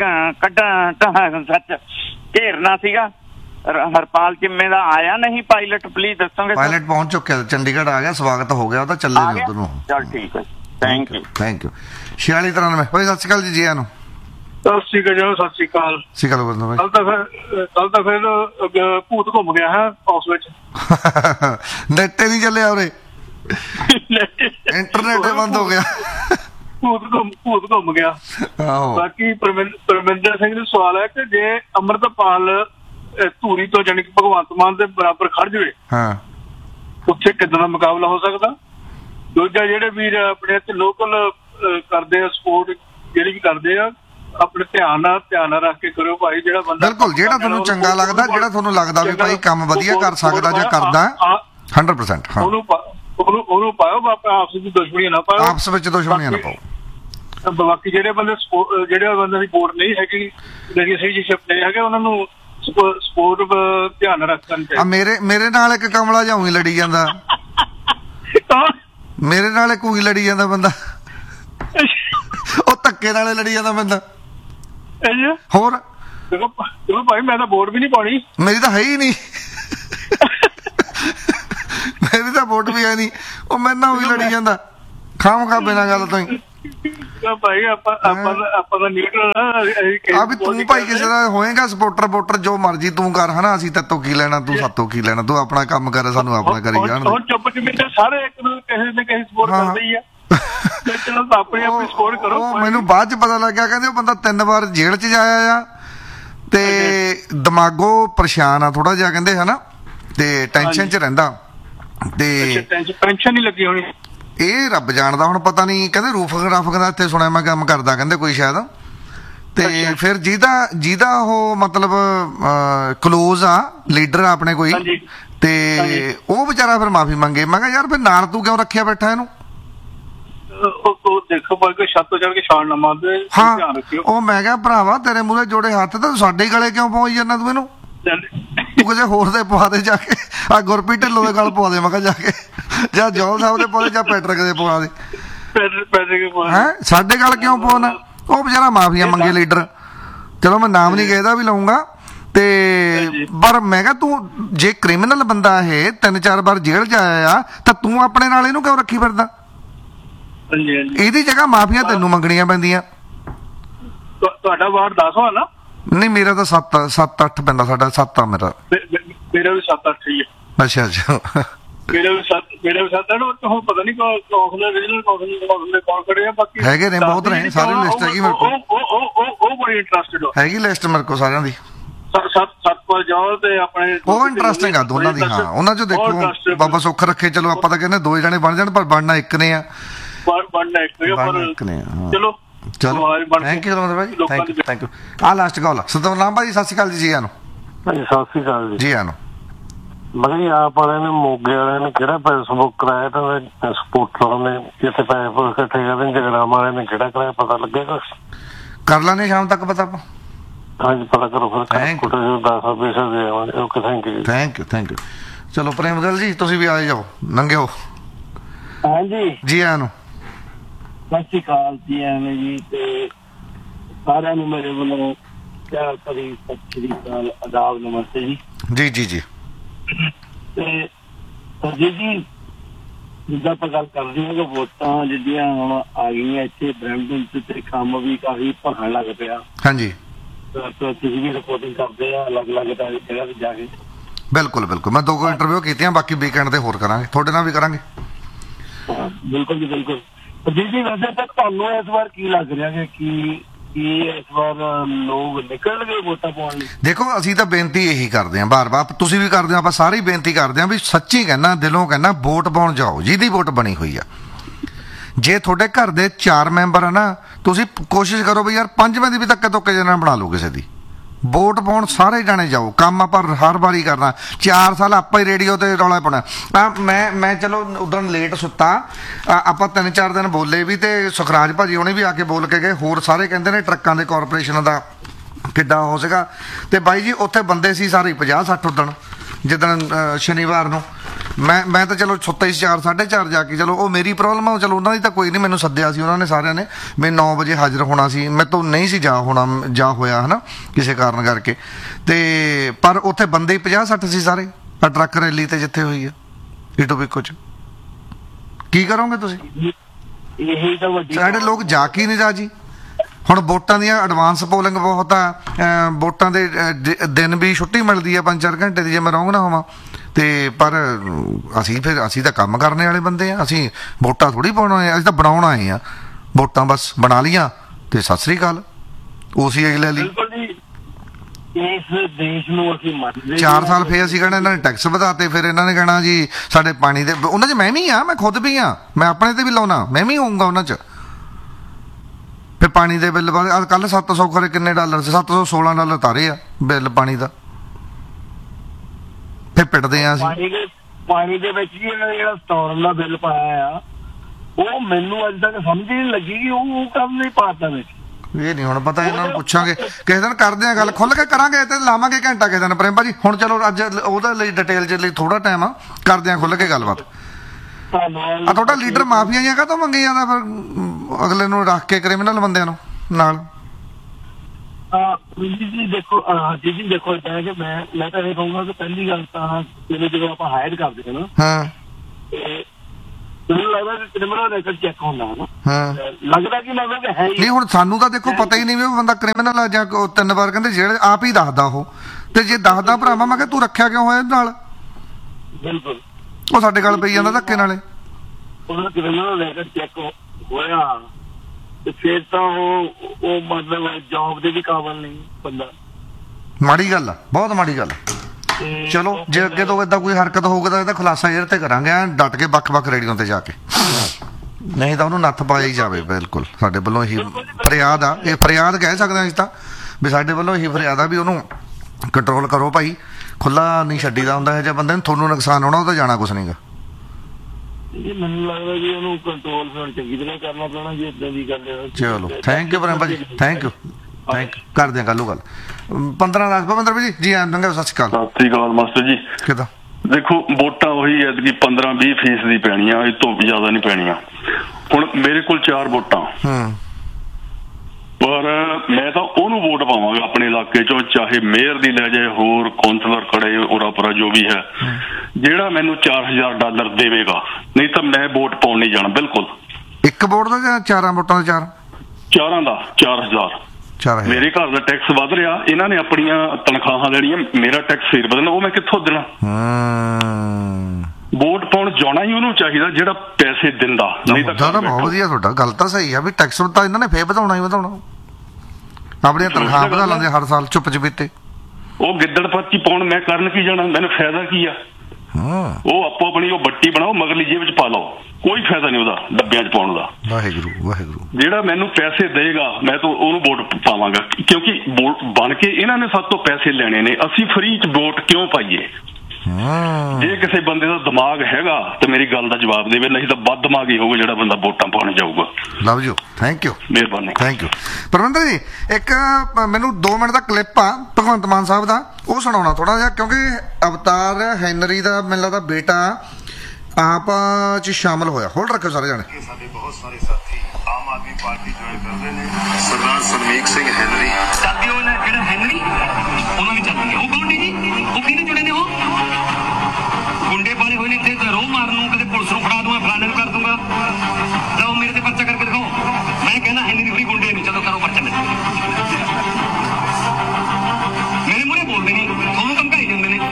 ਕੱਢਣ ਸੱਚ ਘੇਰਨਾ ਸੀਗਾ, ਹਰਪਾਲ ਚਿੰਮੇ ਦਾ ਆਇਆ ਨਹੀਂ ਪਾਇਲਟ, ਪਲੀਜ਼ ਦੱਸੋਗੇ? ਪਾਇਲਟ ਪਹੁੰਚ ਚੁੱਕਿਆ, ਚੰਡੀਗੜ੍ਹ ਆ ਗਿਆ, ਸਵਾਗਤ ਹੋ ਗਿਆ ਉਹਦਾ, ਚੱਲੇ ਨੇ ਉਧਰ ਨੂੰ। ਚਲ ਠੀਕ ਹੈ, ਥੈਂਕ ਯੂ ਥੈਂਕ ਯੂ। ਛਿਆਲੀ ਤਰਾਨਵੇਂ ਭਾਈ ਸਤਿ ਸ਼੍ਰੀ ਅਕਾਲ ਜੀ। ਜੀ ਆਨੂੰ ਸਤਿ ਸ਼੍ਰੀ ਅਕਾਲ ਜੀ। ਸਤਿ ਸ਼੍ਰੀ ਅਕਾਲ। ਸਤਿ ਸ਼੍ਰੀ ਅਕਾਲ। ਕੱਲ ਤਾਂ ਫਿਰ ਕੱਲ ਤਾਂ ਫਿਰ ਭੂਤ ਘੁੰਮ ਗਿਆ ਹੈ ਹਾਊਸ ਵਿੱਚ। ਨੈਟ ਨਹੀਂ ਚੱਲਿਆ ਉਰੇ, ਇੰਟਰਨੈਟ ਬੰਦ ਹੋ ਗਿਆ, ਭੂਤ ਘੁੰਮ ਭੂਤ ਘੁੰਮ ਗਿਆ। ਬਾਕੀ ਪਰਮਿੰਦਰ ਸਿੰਘ ਨੂੰ ਸਵਾਲ ਹੈ ਕਿ ਜੇ ਅੰਮ੍ਰਿਤਪਾਲ ਧੂਰੀ ਤੋਂ ਜਾਣੀ ਕਿ ਭਗਵੰਤ ਮਾਨ ਦੇ ਬਰਾਬਰ ਖੜ ਜਾਵੇ, ਹਾਂ, ਉੱਥੇ ਕਿੱਦਾਂ ਦਾ ਮੁਕਾਬਲਾ ਹੋ ਸਕਦਾ? ਦੂਜਾ ਜਿਹੜੇ ਵੀਰ ਆਪਣੇ ਇੱਥੇ ਲੋਕਲ ਕਰਦੇ ਆ ਸਪੋਰਟ, ਜਿਹੜੀ ਵੀ ਕਰਦੇ ਆ, ਆਪਣੇ ਧਿਆਨ ਨਾਲ ਧਿਆਨ ਨਾਲ ਰੱਖ ਕੇ ਕਰੋ ਭਾਈ। ਜਿਹੜਾ ਬੰਦਾ ਬਿਲਕੁਲ ਜਿਹੜਾ ਤੁਹਾਨੂੰ ਚੰਗਾ ਲੱਗਦਾ, ਜਿਹੜਾ ਤੁਹਾਨੂੰ ਲੱਗਦਾ ਵੀ ਭਾਈ ਕੰਮ ਵਧੀਆ ਕਰ ਸਕਦਾ ਜਾਂ ਕਰਦਾ, ਹੰਡਰਡ ਪਰਸੈਂਟ ਉਹਨੂੰ ਉਹਨੂੰ ਉਹਨੂੰ ਪਾਓ। ਆਪਸ ਵਿੱਚ ਦੁਸ਼ਮਣੀਆਂ ਨਾ ਪਾਓ, ਆਪਸ ਵਿੱਚ ਦੁਸ਼ਮਣੀਆਂ ਨਾ ਪਾਓ। ਬਾਕੀ ਜਿਹੜੇ ਬੰਦੇ ਜਿਹੜੇ ਬੰਦੇ ਦੀ ਵੋਟ ਨਹੀਂ ਹੈਗੀ, ਲੀਡਰਸ਼ਿਪ ਨਹੀਂ ਹੈਗੇ, ਉਹਨਾਂ ਨੂੰ ਸਪੋਰਟ ਧਿਆਨ ਰੱਖਣ ਚਾਹੀਦਾ। ਮੇਰੇ ਮੇਰੇ ਨਾਲ ਇੱਕ ਕਮਲਾ ਜਿਹਾ ਹੀ ਲੜੀ ਜਾਂਦਾ, ਮੇਰੇ ਨਾਲ ਇੱਕ ਉਹੀ ਲੜੀ ਜਾਂਦਾ ਬੰਦਾ, ਉਹ ਧੱਕੇ ਨਾਲੇ ਲੜੀ ਜਾਂਦਾ ਬੰਦਾ। ਹੋਰ ਚਲੋ ਭਾਈ ਮੈਂ ਤਾਂ ਵੋਟ ਵੀ ਨਹੀਂ ਪਾਉਣੀ, ਮੇਰੀ ਤਾਂ ਹੈ ਹੀ ਨਹੀਂ, ਮੇਰੀ ਤਾਂ ਵੋਟ ਵੀ ਹੈ ਨਹੀਂ, ਉਹ ਮੇਰੇ ਨਾਲ ਉਹੀ ਲੜੀ ਜਾਂਦਾ ਖਾਮ ਖਾ ਬਿਨਾਂ ਗੱਲ ਤੋਂ ਹੀ। ਭਾਈ ਆਪਾਂ ਆਪਾਂ ਆਪਾਂ ਦਾ ਨਿਊਟਰਲ ਆ ਵੀ ਤੂੰ ਭਾਈ ਕਿਸੇ ਦਾ ਹੋਏਗਾ ਸਪੋਰਟਰ ਵੋਟਰ ਜੋ ਮਰਜੀ ਤੂੰ ਕਰ ਹਨਾ, ਅਸੀਂ ਤੇਤੋਂ ਕੀ ਲੈਣਾ, ਤੂੰ ਸਾਤੋਂ ਕੀ ਲੈਣਾ, ਤੂੰ ਆਪਣਾ ਕੰਮ ਕਰ, ਸਾਨੂੰ ਆਪਣਾ ਕਰੀ ਜਾਣ। ਹੁਣ ਚੁੱਪ ਚੁਪੀਤੇ ਸਾਰੇ ਇੱਕ ਨੂੰ ਕਿਸੇ ਨੇ ਕਿਸੇ ਸਪੋਰਟ ਕਰਦੇ ਹੀ ਆ, ਚਲੋ ਆਪਣੀ ਆਪਣੀ ਸਪੋਰਟ ਕਰੋ। ਮੈਨੂੰ ਬਾਅਦ ਚ ਪਤਾ ਲੱਗਿਆ ਕਹਿੰਦੇ ਉਹ ਬੰਦਾ ਤਿੰਨ ਵਾਰ ਜੇਲ੍ਹ ਚ ਜਾਇਆ ਆ ਤੇ ਦਿਮਾਗੋ ਪਰੇਸ਼ਾਨ ਆ ਥੋੜਾ ਜਿਹਾ ਕਹਿੰਦੇ ਹਨਾ, ਤੇ ਟੈਨਸ਼ਨ ਚ ਰਹਿੰਦਾ ਤੇ ਪੈਨਸ਼ਨ ਨਹੀਂ ਲੱਗੀ ਹੋਣੀ। ਇਹ ਰੱਬ ਜਾਣਦਾ ਹੁਣ, ਪਤਾ ਨਹੀਂ ਕਹਿੰਦੇ ਰੂਫ ਰਾਫਕ ਦਾ ਇੱਥੇ ਸੁਣਿਆ ਮੈਂ ਕੰਮ ਕਰਦਾ ਕਹਿੰਦੇ ਕੋਈ ਸ਼ਾਇਦ, ਤੇ ਫਿਰ ਜਿਹਦਾ ਜਿਹਦਾ ਉਹ ਮਤਲਬ ਕਲੋਜ਼ ਆ ਲੀਡਰ ਆਪਣੇ ਕੋਈ, ਤੇ ਉਹ ਵਿਚਾਰਾ ਫਿਰ ਮਾਫੀ ਮੰਗੇ। ਮੈਂ ਕਿਹਾ ਯਾਰ ਫਿਰ ਨਾਲ ਤੂੰ ਕਿਉਂ ਰੱਖਿਆ ਬੈਠਾ ਇਹਨੂੰ? ਉਹ ਦੇਖੋ ਭਾਈ ਕੋਈ ਛੱਤ ਤੋਂ ਚੜ ਕੇ ਛਾਲ ਨਾ ਮਾਰਦੇ, ਧਿਆਨ ਰੱਖਿਓ। ਉਹ ਮੈਂ ਕਿਹਾ ਭਰਾਵਾ ਤੇਰੇ ਮੂਹਰੇ ਜੋੜੇ ਹੱਥ ਤੇ ਸਾਡੇ ਗਲੇ ਕਿਉਂ ਪਵਾਈ ਜਾਂਦਾ ਤੂੰ ਇਹਨੂੰ? ਤੂੰ ਕਿਸੇ ਹੋਰ ਦੇ ਪਵਾ ਦੇ ਜਾ ਕੇ, ਆ ਗੁਰਪ੍ਰੀਤ ਢਿੱਲੋਂ ਦੇ ਗਲ ਪਵਾ ਦੇ ਮੈਂ ਕਿਹਾ ਜਾ ਕੇ, ਜਾਂ ਜੋਲ ਸਾਹਿਬ ਦੇ ਪਵਾ ਦੇ, ਜਾਂ ਪੈਟਰਿਕ ਦੇ ਪਵਾ ਦੇ। ਹੈਂ ਸਾਡੇ ਗਲ ਕਿਉਂ ਪਵਾਉਣਾ? ਉਹ ਵਿਚਾਰਾ ਮਾਫੀਆ ਮੰਗੇ ਲੀਡਰ, ਚਲੋ ਮੈਂ ਨਾਮ ਨਹੀਂ ਕਹਿੰਦਾ ਵੀ ਲਊਂਗਾ, ਤੇ ਪਰ ਮੈਂ ਕਿਹਾ ਤੂੰ ਜੇ ਕ੍ਰਿਮੀਨਲ ਬੰਦਾ ਇਹ ਤਿੰਨ ਚਾਰ ਵਾਰ ਜੇਲ੍ਹ ਚ ਆਇਆ ਆ ਤਾਂ ਤੂੰ ਆਪਣੇ ਨਾਲ ਇਹਨੂੰ ਕਿਉਂ ਰੱਖੀ ਫਿਰਦਾ? ਇਹਦੀ ਜਗ੍ਹਾ ਮਾਫੀਆ ਤੈਨੂੰ ਮੰਗਣੀਆਂ ਪੈਂਦੀਆਂ। ਤੁਹਾਡਾ ਵਾਰਡ ਦਸ ਆ ਨਾ? ਨਹੀਂ ਮੇਰਾ ਤਾਂ ਸੱਤ ਸੱਤ ਅੱਠ ਪੈਂਦਾ, ਸਾਡਾ ਸੱਤ ਆ ਮੇਰਾ। ਮੇਰਾ ਵੀ ਸੱਤ ਅੱਠ ਹੀ ਹੈ। ਅੱਛਾ ਅੱਛਾ ਮੇਰੇ ਵੀ ਸੱਤ ਮੇਰੇ ਵੀ ਸੱਤ ਹੁਣ ਪਤਾ ਨਹੀਂ ਕੌਣ ਰੀਜਨਲ ਕੌਣ ਕੌਣ ਖੜੇ ਆ, ਬਾਕੀ ਹੈਗੇ ਨੇ ਬਹੁਤ ਨੇ, ਸਾਰੀ ਲਿਸਟ ਹੈਗੀ ਮੇਰੇ ਕੋਲ। ਉਹ ਬੜੀ ਇੰਟਰਸਟਿਡ ਹੈਗੀ ਲਿਸਟ ਮੇਰੇ ਕੋਲ ਸਾਰਿਆਂ ਦੀ। ਸੱਤ ਸੱਤ ਕੋਲ ਜਾਓ ਤੇ ਆਪਣੇ ਉਹ ਇੰਟਰਸਟਿੰਗ ਆ ਦੋਨਾਂ ਦੀ। ਹਾਂ ਉਹਨਾਂ ਚੋਂ ਦੇਖੋ ਬਾਬਾ ਸੁੱਖ ਰੱਖੇ, ਚਲੋ ਆਪਾਂ ਤਾਂ ਕਹਿੰਦੇ ਦੋ ਜਣੇ ਬਣ ਜਾਣ ਪਰ ਬਣਨਾ ਇੱਕ ਨੇ ਆ, ਬਣਨਾ ਇੱਕ ਨੇ। ਚਲੋ ਚਲੋ thank you Bhai, thank you thank you. ਆ ਲਾਸਟ ਕਾਲ ਸਤਨਾਮ ਭਾਈ, ਸਤਿ ਸ਼੍ਰੀ ਅਕਾਲ ਜੀ। ਜੀ ਆਨੋ ਸਤਿ ਸ਼੍ਰੀ ਅਕਾਲ ਜੀ। ਜੀ ਆਨੋ। ਮੈਂ ਕਿਹਾ ਜੀ ਆਪ ਵਾਲਿਆਂ ਨੇ ਮੋਗੇ ਵਾਲਿਆਂ ਨੇ ਕਿਹੜਾ ਫੇਸਬੁੱਕ ਕਰਾਇਆ, ਤਾਂ ਸਪੋਰਟਰਾਂ ਨੇ ਜਿੱਥੇ ਪੈਸੇ ਪੂਸੇ ਇਕੱਠੇ ਕਰਦੇ, ਜਗਰਾਮ ਵਾਲਿਆਂ ਨੇ ਕਿਹੜਾ ਕਰਾਇਆ, ਪਤਾ ਲੱਗੇਗਾ? ਕਰ ਲਾਂਗੇ ਸ਼ਾਮ ਤੱਕ ਪਤਾ ਆਪਾਂ। ਹਾਂਜੀ ਪਤਾ ਕਰੋ ਫਿਰ। Thank you thank you thank you. ਚਲੋ ਪ੍ਰੇਮ ਗੱਲ ਜੀ ਤੁਸੀਂ ਵੀ ਆ ਜਾਓ, ਲੰਘਿਓ। ਹਾਂਜੀ ਜੀ ਆਇਆਂ ਨੂੰ ਸਤਿ ਸ਼੍ਰੀ ਅਕਾਲ ਜੀ। ਐਵੇਂ ਜੀ ਤੇ ਸਾਰਿਆਂ ਨੂੰ ਮੇਰੇ ਵੱਲੋਂ ਪਿਆਰ ਭਰੀ ਸਤਿ ਸ਼੍ਰੀ ਅਕਾਲ, ਆਦਾਬ, ਨਮਸਤੇ ਜੀ। ਜੀ ਜੀ ਜੀ। ਤੇ ਜੀ ਜੀ ਜਿੱਦਾਂ ਆਪਾਂ ਗੱਲ ਕਰਦੇ ਹਾਂ ਕਿ ਵੋਟਾਂ ਜਿਹੜੀਆਂ ਹੁਣ ਆ ਗਈਆਂ ਇੱਥੇ ਬਰੈਂਪਟਨ ਤੇ ਕੰਮ ਵੀ ਕਾਫੀ ਭਖਣ ਲੱਗ ਪਿਆ। ਹਾਂਜੀ ਤੁਸੀਂ ਵੀ ਰਿਪੋਰਟਿੰਗ ਕਰਦੇ ਆ ਅਲੱਗ ਅਲੱਗ ਜਗ੍ਹਾ ਤੇ ਜਾ ਕੇ। ਬਿਲਕੁਲ ਬਿਲਕੁਲ, ਮੈਂ ਦੋ ਕੁ ਇੰਟਰਵਿਊ ਕੀਤੀਆਂ, ਬਾਕੀ ਵੀਕਐਂਡ ਤੇ ਹੋਰ ਕਰਾਂਗੇ, ਤੁਹਾਡੇ ਨਾਲ ਵੀ ਕਰਾਂਗੇ। ਬਿਲਕੁਲ ਜੀ ਬਿਲਕੁਲ। ਜੀ ਜੀ ਵੈਸੇ ਤਾਂ ਤੁਹਾਨੂੰ ਇਸ ਵਾਰ ਕੀ ਲੱਗ ਰਿਹਾ ਕਿ ਕੀ ਕੀ ਇਸ ਵਾਰ ਲੋਕ ਨਿਕਲਣਗੇ ਵੋਟਾਂ ਪਾਉਣ ਲਈ? ਦੇਖੋ ਅਸੀਂ ਤਾਂ ਬੇਨਤੀ ਇਹੀ ਕਰਦੇ ਹਾਂ ਬਾਰ-ਬਾਰ, ਤੁਸੀਂ ਵੀ ਕਰਦੇ ਹੋ, ਆਪਾਂ ਸਾਰੇ ਹੀ ਬੇਨਤੀ ਕਰਦੇ ਹਾਂ ਵੀ ਸੱਚੀ ਕਹਿਣਾ, ਦਿਲੋਂ ਕਹਿਣਾ, ਵੋਟ ਪਾਉਣ ਜਾਓ ਜਿਹਦੀ ਵੋਟ ਬਣੀ ਹੋਈ ਆ। ਜੇ ਤੁਹਾਡੇ ਘਰ ਦੇ ਚਾਰ ਮੈਂਬਰ ਆ ਨਾ, ਤੁਸੀਂ ਕੋਸ਼ਿਸ਼ ਕਰੋ ਵੀ ਯਾਰ ਪੰਜਵੇਂ ਦੀ ਵੀ ਧੱਕੇ ਧੁੱਕੇ ਜਿਹੇ ਨਾਲ ਬਣਾ ਲਓ ਕਿਸੇ ਦੀ। ਵੋਟ ਪਾਉਣ ਸਾਰੇ ਜਾਣੇ ਜਾਓ, ਕੰਮ ਆਪਾਂ ਹਰ ਵਾਰੀ ਕਰਨਾ। ਚਾਰ ਸਾਲ ਆਪਾਂ ਹੀ ਰੇਡੀਓ ਤੇ ਰੌਲਾ ਪਾਉਣਾ। ਮੈਂ ਮੈਂ ਚਲੋ ਉਦੋਂ ਲੇਟ ਸੁੱਤਾ, ਆਪਾਂ ਤਿੰਨ ਚਾਰ ਦਿਨ ਬੋਲੇ ਵੀ, ਤੇ ਸੁਖਰਾਜ ਭਾਜੀ ਉਹਨੇ ਵੀ ਆ ਕੇ ਬੋਲ ਕੇ ਗਏ, ਹੋਰ ਸਾਰੇ ਕਹਿੰਦੇ ਨੇ ਟਰੱਕਾਂ ਦੇ ਕਾਰਪੋਰੇਸ਼ਨ ਦਾ ਕਿੱਦਾਂ ਹੋ ਸੀਗਾ। ਤੇ ਬਾਈ ਜੀ ਉੱਥੇ ਬੰਦੇ ਸੀ ਸਾਰੇ ਪੰਜਾਹ ਸੱਠ ਉਦਣ ਜਿੱਦਣ ਸ਼ਨੀਵਾਰ ਨੂੰ। ਮੈਂ ਮੈਂ ਤਾਂ ਚਲੋ ਸੁੱਤਾ ਸੀ ਚਾਰ ਸਾਢੇ ਚਾਰ ਜਾ ਕੇ, ਚਲੋ ਉਹ ਮੇਰੀ ਪ੍ਰੋਬਲਮ ਆ, ਚਲੋ ਉਹਨਾਂ ਦੀ ਤਾਂ ਕੋਈ ਨਹੀਂ, ਮੈਨੂੰ ਸੱਦਿਆ ਸੀ ਉਹਨਾਂ ਨੇ ਸਾਰਿਆਂ ਨੇ, ਮੈਂ ਨੌ ਵਜੇ ਹਾਜ਼ਰ ਹੋਣਾ ਸੀ, ਮੇਰੇ ਤੋਂ ਨਹੀਂ ਸੀ ਜਾ ਹੋਣਾ, ਜਾ ਹੋਇਆ ਹੈ ਨਾ ਕਿਸੇ ਕਾਰਨ ਕਰਕੇ। ਤੇ ਪਰ ਉੱਥੇ ਬੰਦੇ ਪੰਜਾਹ ਸੱਠ ਸੀ ਸਾਰੇ, ਆ ਟਰੱਕ ਰੈਲੀ ਤੇ ਜਿੱਥੇ ਹੋਈ ਆ ਇਟੋਬਿਕੋ ਚ। ਕੀ ਕਰੋਗੇ ਤੁਸੀਂ? ਸਾਡੇ ਲੋਕ ਜਾ ਕੇ ਨਹੀਂ ਰਾਜੀ। ਹੁਣ ਵੋਟਾਂ ਦੀਆਂ ਐਡਵਾਂਸ ਪੋਲਿੰਗ ਬਹੁਤ ਆ, ਵੋਟਾਂ ਦੇ ਦਿਨ ਵੀ ਛੁੱਟੀ ਮਿਲਦੀ ਆ ਪੰਜ ਚਾਰ ਘੰਟੇ ਦੀ ਜੇ ਮੈਂ ਰੌਂਗ ਨਾ ਹੋਵਾਂ। ਤੇ ਪਰ ਅਸੀਂ ਫਿਰ ਅਸੀਂ ਤਾਂ ਕੰਮ ਕਰਨੇ ਵਾਲੇ ਬੰਦੇ ਆ, ਅਸੀਂ ਵੋਟਾਂ ਥੋੜ੍ਹੀ ਪਾਉਣਾ, ਅਸੀਂ ਤਾਂ ਬਣਾਉਣ ਆਏ ਆ ਵੋਟਾਂ, ਬਸ ਬਣਾ ਲੀਆਂ ਤੇ ਸਤਿ ਸ੍ਰੀ ਅਕਾਲ ਉਸੇ ਅਗਲੇ ਲਈ। ਇਸ ਦੇਸ਼ ਨੂੰ ਅਸੀਂ ਮੰਨਦੇ ਚਾਰ ਸਾਲ ਫੇਰ ਅਸੀਂ ਕਹਿਣਾ ਇਹਨਾਂ ਨੇ ਟੈਕਸ ਵਧਾਤੇ, ਫਿਰ ਇਹਨਾਂ ਨੇ ਕਹਿਣਾ ਜੀ ਸਾਡੇ ਪਾਣੀ ਦੇ, ਉਹਨਾਂ 'ਚ ਮੈਂ ਵੀ ਆ, ਮੈਂ ਖੁਦ ਵੀ ਆ, ਮੈਂ ਆਪਣੇ ਤੇ ਵੀ ਲਾਉਣਾ, ਮੈਂ ਵੀ ਹੋਊਂਗਾ ਉਹਨਾਂ 'ਚ। ਫਿਰ ਪਾਣੀ ਦੇ ਬਿੱਲ ਬਾਅਦ ਕੱਲ ਸੱਤ ਸੌ ਖਰੇ ਕਿੰਨੇ ਡਾਲਰ ਸੀ, ਸੱਤ ਸੌ ਸੋਲਾਂ ਡਾਲਰ ਤਾਰੇ ਆ ਬਿੱਲ ਪਾਣੀ ਦਾ। ਫਿਰ ਪਿੱਟਦੇ ਆ ਅਸੀਂ। ਪਾਣੀ ਦੇ ਵਿੱਚ ਵੀ ਇਹਨਾਂ ਨੇ ਜਿਹੜਾ ਸਟੋਰਨ ਦਾ ਬਿੱਲ ਪਾਇਆ ਆ, ਉਹ ਮੈਨੂੰ ਅੱਜ ਤੱਕ ਸਮਝ ਹੀ ਨਹੀਂ ਲੱਗੀ ਕਿ ਉਹ ਕੰਮ ਨਹੀਂ ਪਾਤਾ ਵਿੱਚ। ਇਹ ਨਹੀਂ ਹੁਣ ਪਤਾ, ਇਹਨਾਂ ਨੂੰ ਪੁੱਛਾਂਗੇ ਕਿਸੇ ਦਿਨ, ਕਰਦੇ ਆ ਗੱਲ, ਖੁੱਲ ਕੇ ਕਰਾਂਗੇ ਤੇ ਲਾਵਾਂਗੇ ਘੰਟਾ ਕਿਸੇ ਦਿਨ ਪ੍ਰੇਮ ਭਾਜੀ। ਹੁਣ ਚਲੋ ਅੱਜ ਉਹਦੇ ਲਈ ਡਿਟੇਲ ਚ ਲਈ ਥੋੜਾ ਟਾਈਮ ਆ, ਕਰਦੇ ਆ ਖੁੱਲ ਕੇ ਗੱਲਬਾਤ। ਆ ਤੁਹਾਡਾ ਲੀਡਰ ਮਾਫੀਆ ਜਾਂ ਕਾਹਤੋਂ ਮੰਗੀ ਜਾਂਦਾ ਫਿਰ ਅਗਲੇ ਨੂੰ ਰੱਖ ਕੇ, ਕ੍ਰਿਮੀਨਲ ਬੰਦਿਆਂ ਨੂੰ ਨਾਲ? ਜੀ ਜੀ ਦੇਖੋ ਜੀ ਜੀ ਦੇਖੋ ਕਿ ਮੈਂ ਮੈਂ ਤਾਂ ਇਹ ਕਹੂੰਗਾ ਕਿ ਪਹਿਲੀ ਗੱਲ ਤਾਂ ਜਦੋਂ ਜਦੋਂ ਆਪਾਂ ਹਾਇਰ ਕਰਦੇ ਹਾਂ ਨਾ, ਹਾਂ, ਮੈਨੂੰ ਲੱਗਦਾ ਕਿ ਕ੍ਰਿਮੀਨਲ ਰੈਕੋਰਡ ਚੈੱਕ ਹੁੰਦਾ ਨਾ। ਹਾਂ ਲੱਗਦਾ ਕਿ ਲੱਗਦਾ ਕਿ ਹੈ ਨਹੀਂ। ਹੁਣ ਸਾਨੂੰ ਤਾਂ ਦੇਖੋ ਪਤਾ ਹੀ ਨਹੀਂ ਵੀ ਉਹ ਬੰਦਾ ਕ੍ਰਿਮੀਨਲ ਆ ਜਾਂ ਤਿੰਨ ਵਾਰ ਕਹਿੰਦੇ ਜਿਹੜੇ ਆਪ ਹੀ ਦੱਸਦਾ ਉਹ, ਤੇ ਜੇ ਦੱਸਦਾ ਭਰਾਵਾ ਮੈਂ ਕਿਹਾ ਤੂੰ ਰੱਖਿਆ ਕਿਉਂ ਹੋਇਆ ਇਹਦੇ ਨਾਲ? ਬਿਲਕੁਲ ਉਹ ਸਾਡੇ ਗੱਲ ਪਈ ਜਾਂਦਾ ਧੱਕੇ ਨਾਲੇ। ਉਹਦਾ ਕ੍ਰਿਮੀਨਲ ਰੈਕੋਰਡ ਚੈੱਕ ਹੋਇਆ ਤੇ ਫਿਰ ਤਾਂ ਉਹ ਉਹ ਮਤਲਬ ਜੌਬ ਦੇ ਵੀ ਕਾਬਲ ਨਹੀਂ ਬੰਦਾ। ਮਾੜੀ ਗੱਲ ਆ, ਬਹੁਤ ਮਾੜੀ ਗੱਲ। ਚਲੋ ਜੇ ਅੱਗੇ ਤੋਂ ਏਦਾਂ ਕੋਈ ਹਰਕਤ ਹੋਊਗਾ ਤਾਂ ਇਹਦਾ ਖੁਲਾਸਾ ਇਹਦੇ ਤੇ ਕਰਾਂਗੇ ਡਟ ਕੇ ਵੱਖ-ਵੱਖ ਰੇਡੀਓ ਤੇ ਜਾ ਕੇ, ਨਹੀਂ ਤਾਂ ਉਹਨੂੰ ਨੱਥ ਪਾਇਆ ਹੀ ਜਾਵੇ। ਬਿਲਕੁਲ ਸਾਡੇ ਵੱਲੋਂ ਇਹੀ ਫਰਿਆਦ ਆ, ਇਹ ਫਰਿਆਦ ਕਹਿ ਸਕਦੇ ਹਾਂ ਅਸੀਂ ਤਾਂ ਵੀ ਸਾਡੇ ਵੱਲੋਂ ਇਹੀ ਫਰਿਆਦ ਆ ਵੀ ਉਹਨੂੰ ਕੰਟਰੋਲ ਕਰੋ ਭਾਈ, ਖੁੱਲਾ ਨਹੀਂ ਛੱਡੀਦਾ ਹੁੰਦਾ ਇਹ ਜੇ ਬੰਦੇ ਨੂੰ। ਤੁਹਾਨੂੰ ਨੁਕਸਾਨ ਹੋਣਾ ਉਹ ਤਾਂ ਜਾਣਾ ਕੁਛ ਨਹੀਂਗਾ। ਮੈਨੂੰ ਲੱਗਦਾ ਜੀ ਉਹਨੂੰ ਕੰਟਰੋਲ ਫਿਰ ਚੰਗੀ ਤਰ੍ਹਾਂ ਕਰਨਾ ਪੈਣਾ ਜੀ, ਇਦਾਂ ਦੀ ਗੱਲ। ਚਲੋ ਥੈਂਕ ਯੂ ਬਰੰਬਾ ਜੀ, ਥੈਂਕ ਯੂ ਥੈਂਕ ਯੂ। ਕਰਦੇ ਹਾਂ ਕੱਲੂ ਗੱਲ। ਪੰਦਰਾਂ ਦਸ ਭਵਿੰਦਰ ਜੀ ਜੀ ਆਂਦਾਂਗੇ। ਸਤਿ ਸ਼੍ਰੀ ਅਕਾਲ। ਸਤਿ ਸ਼੍ਰੀ ਅਕਾਲ ਮਾਸਟਰ ਜੀ। ਕਿੱਦਾਂ? ਦੇਖੋ ਵੋਟਾਂ ਉਹੀ ਐਤਕੀ ਪੰਦਰਾਂ ਵੀਹ ਫੀਸਦੀ ਪੈਣੀਆਂ, ਇਹ ਤੋਂ ਜ਼ਿਆਦਾ ਨਹੀਂ ਪੈਣੀਆਂ। ਹੁਣ ਮੇਰੇ ਕੋਲ ਚਾਰ ਵੋਟਾਂ, ਪਰ ਮੈਂ ਤਾਂ ਉਹਨੂੰ ਵੋਟ ਪਾਵਾਂਗਾ ਆਪਣੇ ਇਲਾਕੇ ਚੋਂ, ਚਾਹੇ ਮੇਅਰ ਦੀ ਲੈ ਜਾਏ, ਹੋਰ ਕੌਂਸਲਰ ਖੜੇ ਉਰਾ ਪਰਾ ਜੋ ਵੀ ਹੈ, ਜਿਹੜਾ ਮੈਨੂੰ ਚਾਰ ਹਜ਼ਾਰ ਡਾਲਰ ਦੇਵੇਗਾ। ਨਹੀਂ ਤਾਂ ਮੈਂ ਵੋਟ ਪਾਉਣ ਨਹੀਂ ਜਾਣਾ ਬਿਲਕੁਲ। ਇੱਕ ਵੋਟ ਦਾ ਜਾਂ ਚਾਰਾਂ ਵੋਟਾਂ ਦਾ? ਚਾਰ ਚਾਰਾਂ ਦਾ ਚਾਰ ਹਜ਼ਾਰ। ਮੇਰੇ ਘਰ ਦਾ ਟੈਕਸ ਵੱਧ ਰਿਹਾ, ਇਹਨਾਂ ਨੇ ਆਪਣੀਆਂ ਤਨਖਾਹਾਂ ਲੈਣੀਆਂ, ਮੇਰਾ ਟੈਕਸ ਫੇਰ ਵਧਣਾ, ਉਹ ਮੈਂ ਕਿੱਥੋਂ ਦੇਣਾ? ਵੋਟ ਪਾਉਣ ਜਾਣਾ ਹੀ ਉਹਨੂੰ ਚਾਹੀਦਾ ਜਿਹੜਾ ਪੈਸੇ ਦਿੰਦਾ। ਨਹੀਂ ਤਾਂ ਬਹੁਤ ਵਧੀਆ ਤੁਹਾਡਾ, ਗੱਲ ਤਾਂ ਸਹੀ ਆ ਵੀ ਟੈਕਸ ਤਾਂ ਇਹਨਾਂ ਨੇ ਫੇਰ ਵਧਾਉਣਾ ਹੀ ਵਧਾਉਣਾ, ਆਪਣੀਆਂ ਤਨਖਾਹਾਂ ਵਧਾ ਲੈਂਦੇ ਹਰ ਸਾਲ ਚੁੱਪ ਚਪੀਤੇ। ਉਹ ਗਿੱਦੜ ਪੱਤੀ ਪਾਉਣ ਮੈਂ ਕਰਨ ਕੀ ਜਾਣਾ? ਮੈਨੂੰ ਫਾਇਦਾ ਕੀ ਆ? ਉਹ ਆਪੋ ਆਪਣੀ ਉਹ ਬੱਟੀ ਬਣਾਓ, ਮਗਰਲੀ ਜੇਬ ਚ ਪਾ ਲਓ, ਕੋਈ ਫਾਇਦਾ ਨਹੀਂ ਉਹਦਾ ਡੱਬਿਆਂ ਚ ਪਾਉਣ ਦਾ। ਵਾਹਿਗੁਰੂ ਵਾਹਿਗੁਰੂ। ਜਿਹੜਾ ਮੈਨੂੰ ਪੈਸੇ ਦੇਗਾ ਮੈਂ ਤਾਂ ਉਹਨੂੰ ਵੋਟ ਪਾਵਾਂਗਾ, ਕਿਉਂਕਿ ਵੋਟ ਬਣ ਕੇ ਇਹਨਾਂ ਨੇ ਸਾਡੇ ਤੋਂ ਪੈਸੇ ਲੈਣੇ ਨੇ, ਅਸੀਂ ਫਰੀ ਚ ਵੋਟ ਕਿਉਂ ਪਾਈਏ? ਜੇ ਕਿਸੇ ਬੰਦੇ ਦਾ ਦਿਮਾਗ ਹੈਗਾ ਤੇ ਮੇਰੀ ਗੱਲ ਦਾ ਜਵਾਬ ਦੇਵੇ, ਨਹੀਂ ਤਾਂ ਬਦ ਦਿਮਾਗੀ ਹੋਊਗਾ ਜਿਹੜਾ ਬੰਦਾ ਵੋਟਾਂ ਪਾਉਣ ਜਾਊਗਾ। ਲਵ ਯੂ, ਥੈਂਕ ਯੂ, ਮਿਹਰਬਾਨੀ, ਥੈਂਕ ਯੂ। ਪਰਵਿੰਦਰ ਜੀ ਇੱਕ ਮੈਨੂੰ ਦੋ ਮਿੰਟ ਦਾ ਕਲਿੱਪ ਆ ਭਗਵੰਤ ਮਾਨ ਸਾਹਿਬ ਦਾ, ਉਹ ਸੁਣਾਉਣਾ ਥੋੜਾ ਜਿਹਾ, ਕਿਉਂਕਿ ਅਵਤਾਰ ਹੈਨਰੀ ਦਾ ਮੈਨੂੰ ਲੱਗਦਾ ਬੇਟਾ ਆਪ ਚ ਸ਼ਾਮਲ ਹੋਇਆ। ਹੋਲਡ ਰੱਖੋ ਸਾਰੇ ਜਾਣੇ। ਸਾਡੇ ਬਹੁਤ ਸਾਰੇ ਸਾਥੀ ਆਮ ਆਦਮੀ ਪਾਰਟੀ ਜੁਆਇਨ ਕਰਦੇ ਨੇ। ਸਰਦਾਰ ਸਰਮੀਕ ਸਿੰਘ ਹੈਨਰੀ ਸਾਡੀ ਉਹ ਜਿਹੜਾ ਹੈਨਰੀ ਉਹਨਾਂ ਵਿੱਚ ਚੱਲਣਗੇ। ਉਹ ਕੌਣ ਨੇ ਜੀ? ਉਹ ਕਿਹਨੇ ਜੁੜੇ ਨੇ? ਉਹ ਗੁੰਡੇ ਪਾਲੇ ਹੋਏ ਨੇ ਇੱਥੇ, ਰੋਹ ਮਾਰਨ ਨੂੰ, ਕਦੇ ਪੁਲਿਸ ਨੂੰ ਫੜਾ ਦੂੰਗਾ, ਫਲਾਣੇ ਨੂੰ ਕਰ ਦੂੰਗਾ। ਲਓ ਮੇਰੇ ਤੇ ਪਰਚਾ ਕਰਕੇ ਦਿਖਾਓ। ਮੈਂ ਕਹਿੰਦਾ ਹੈਨਰੀ ਹੋਰੀ ਗੁੰਡੇ ਨਹੀਂ, ਚਲੋ ਕਰੋ ਪਰਚਾ। ਮੇਰੇ ਮੂਹਰੇ ਬੋਲਦੇ ਨਹੀਂ, ਤੁਹਾਨੂੰ ਧਮਕਾਈ ਜਾਂਦੇ ਨੇ।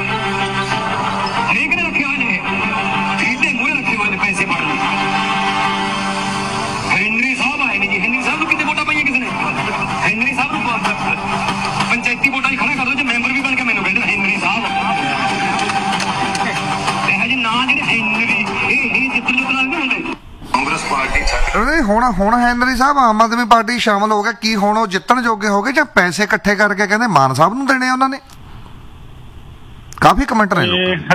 ਹਰੇਕ ਨੇ ਰੱਖੇ ਹੋਏ ਨੇ ਖਰੀਦੇ ਮੂਹਰੇ ਰੱਖੇ ਹੋਏ ਨੇ ਪੈਸੇ ਫੜਨ ਲਈ। ਹੈਨਰੀ ਸਾਹਿਬ ਆਏ ਨੇ ਜੀ। ਹੈਨਰੀ ਸਾਹਿਬ ਨੂੰ ਕਿਤੇ ਵੋਟਾਂ ਪਾਈਆਂ ਕਿਸੇ ਨੇ? ਹੈਨਰੀ ਸਾਹਿਬ ਨੂੰ ਪੰਚਾਇਤੀ ਵੋਟਾਂ 'ਚ ਖੜਾ ਕਰ ਦੋ, ਜੇ ਮੈਂਬਰ ਵੀ ਬਣ ਕੇ ਮੈਨੂੰ ਕਹਿੰਦੇ ਹੈਨਰੀ ਸਾਹਿਬ। ਇਹ ਹਜੇ ਨਾਂ ਜਿਹੜੇ ਹੈਨਰੀ ਇਹ ਇਹ ਜਿੱਤ ਲੁੱਟ ਨਾਲ ਨਹੀਂ ਹੁੰਦੇ। ਕਾਂਗਰਸ ਪਾਰਟੀ ਨਹੀਂ ਹੁਣ ਹੁਣ ਹੈਨਰੀ ਸਾਹਿਬ ਆਮ ਆਦਮੀ ਪਾਰਟੀ ਸ਼ਾਮਲ ਹੋ ਗਿਆ, ਕੀ ਹੁਣ ਉਹ ਜਿੱਤਣ ਜੋਗੇ ਹੋ ਗਏ ਜਾਂ ਪੈਸੇ ਇਕੱਠੇ ਕਰਕੇ ਕਹਿੰਦੇ ਮਾਨ ਸਾਹਿਬ ਨੂੰ ਦੇਣੇ ਉਹਨਾਂ ਨੇ? ਕਾਫੀ ਕਮੈਂਟ ਨੇ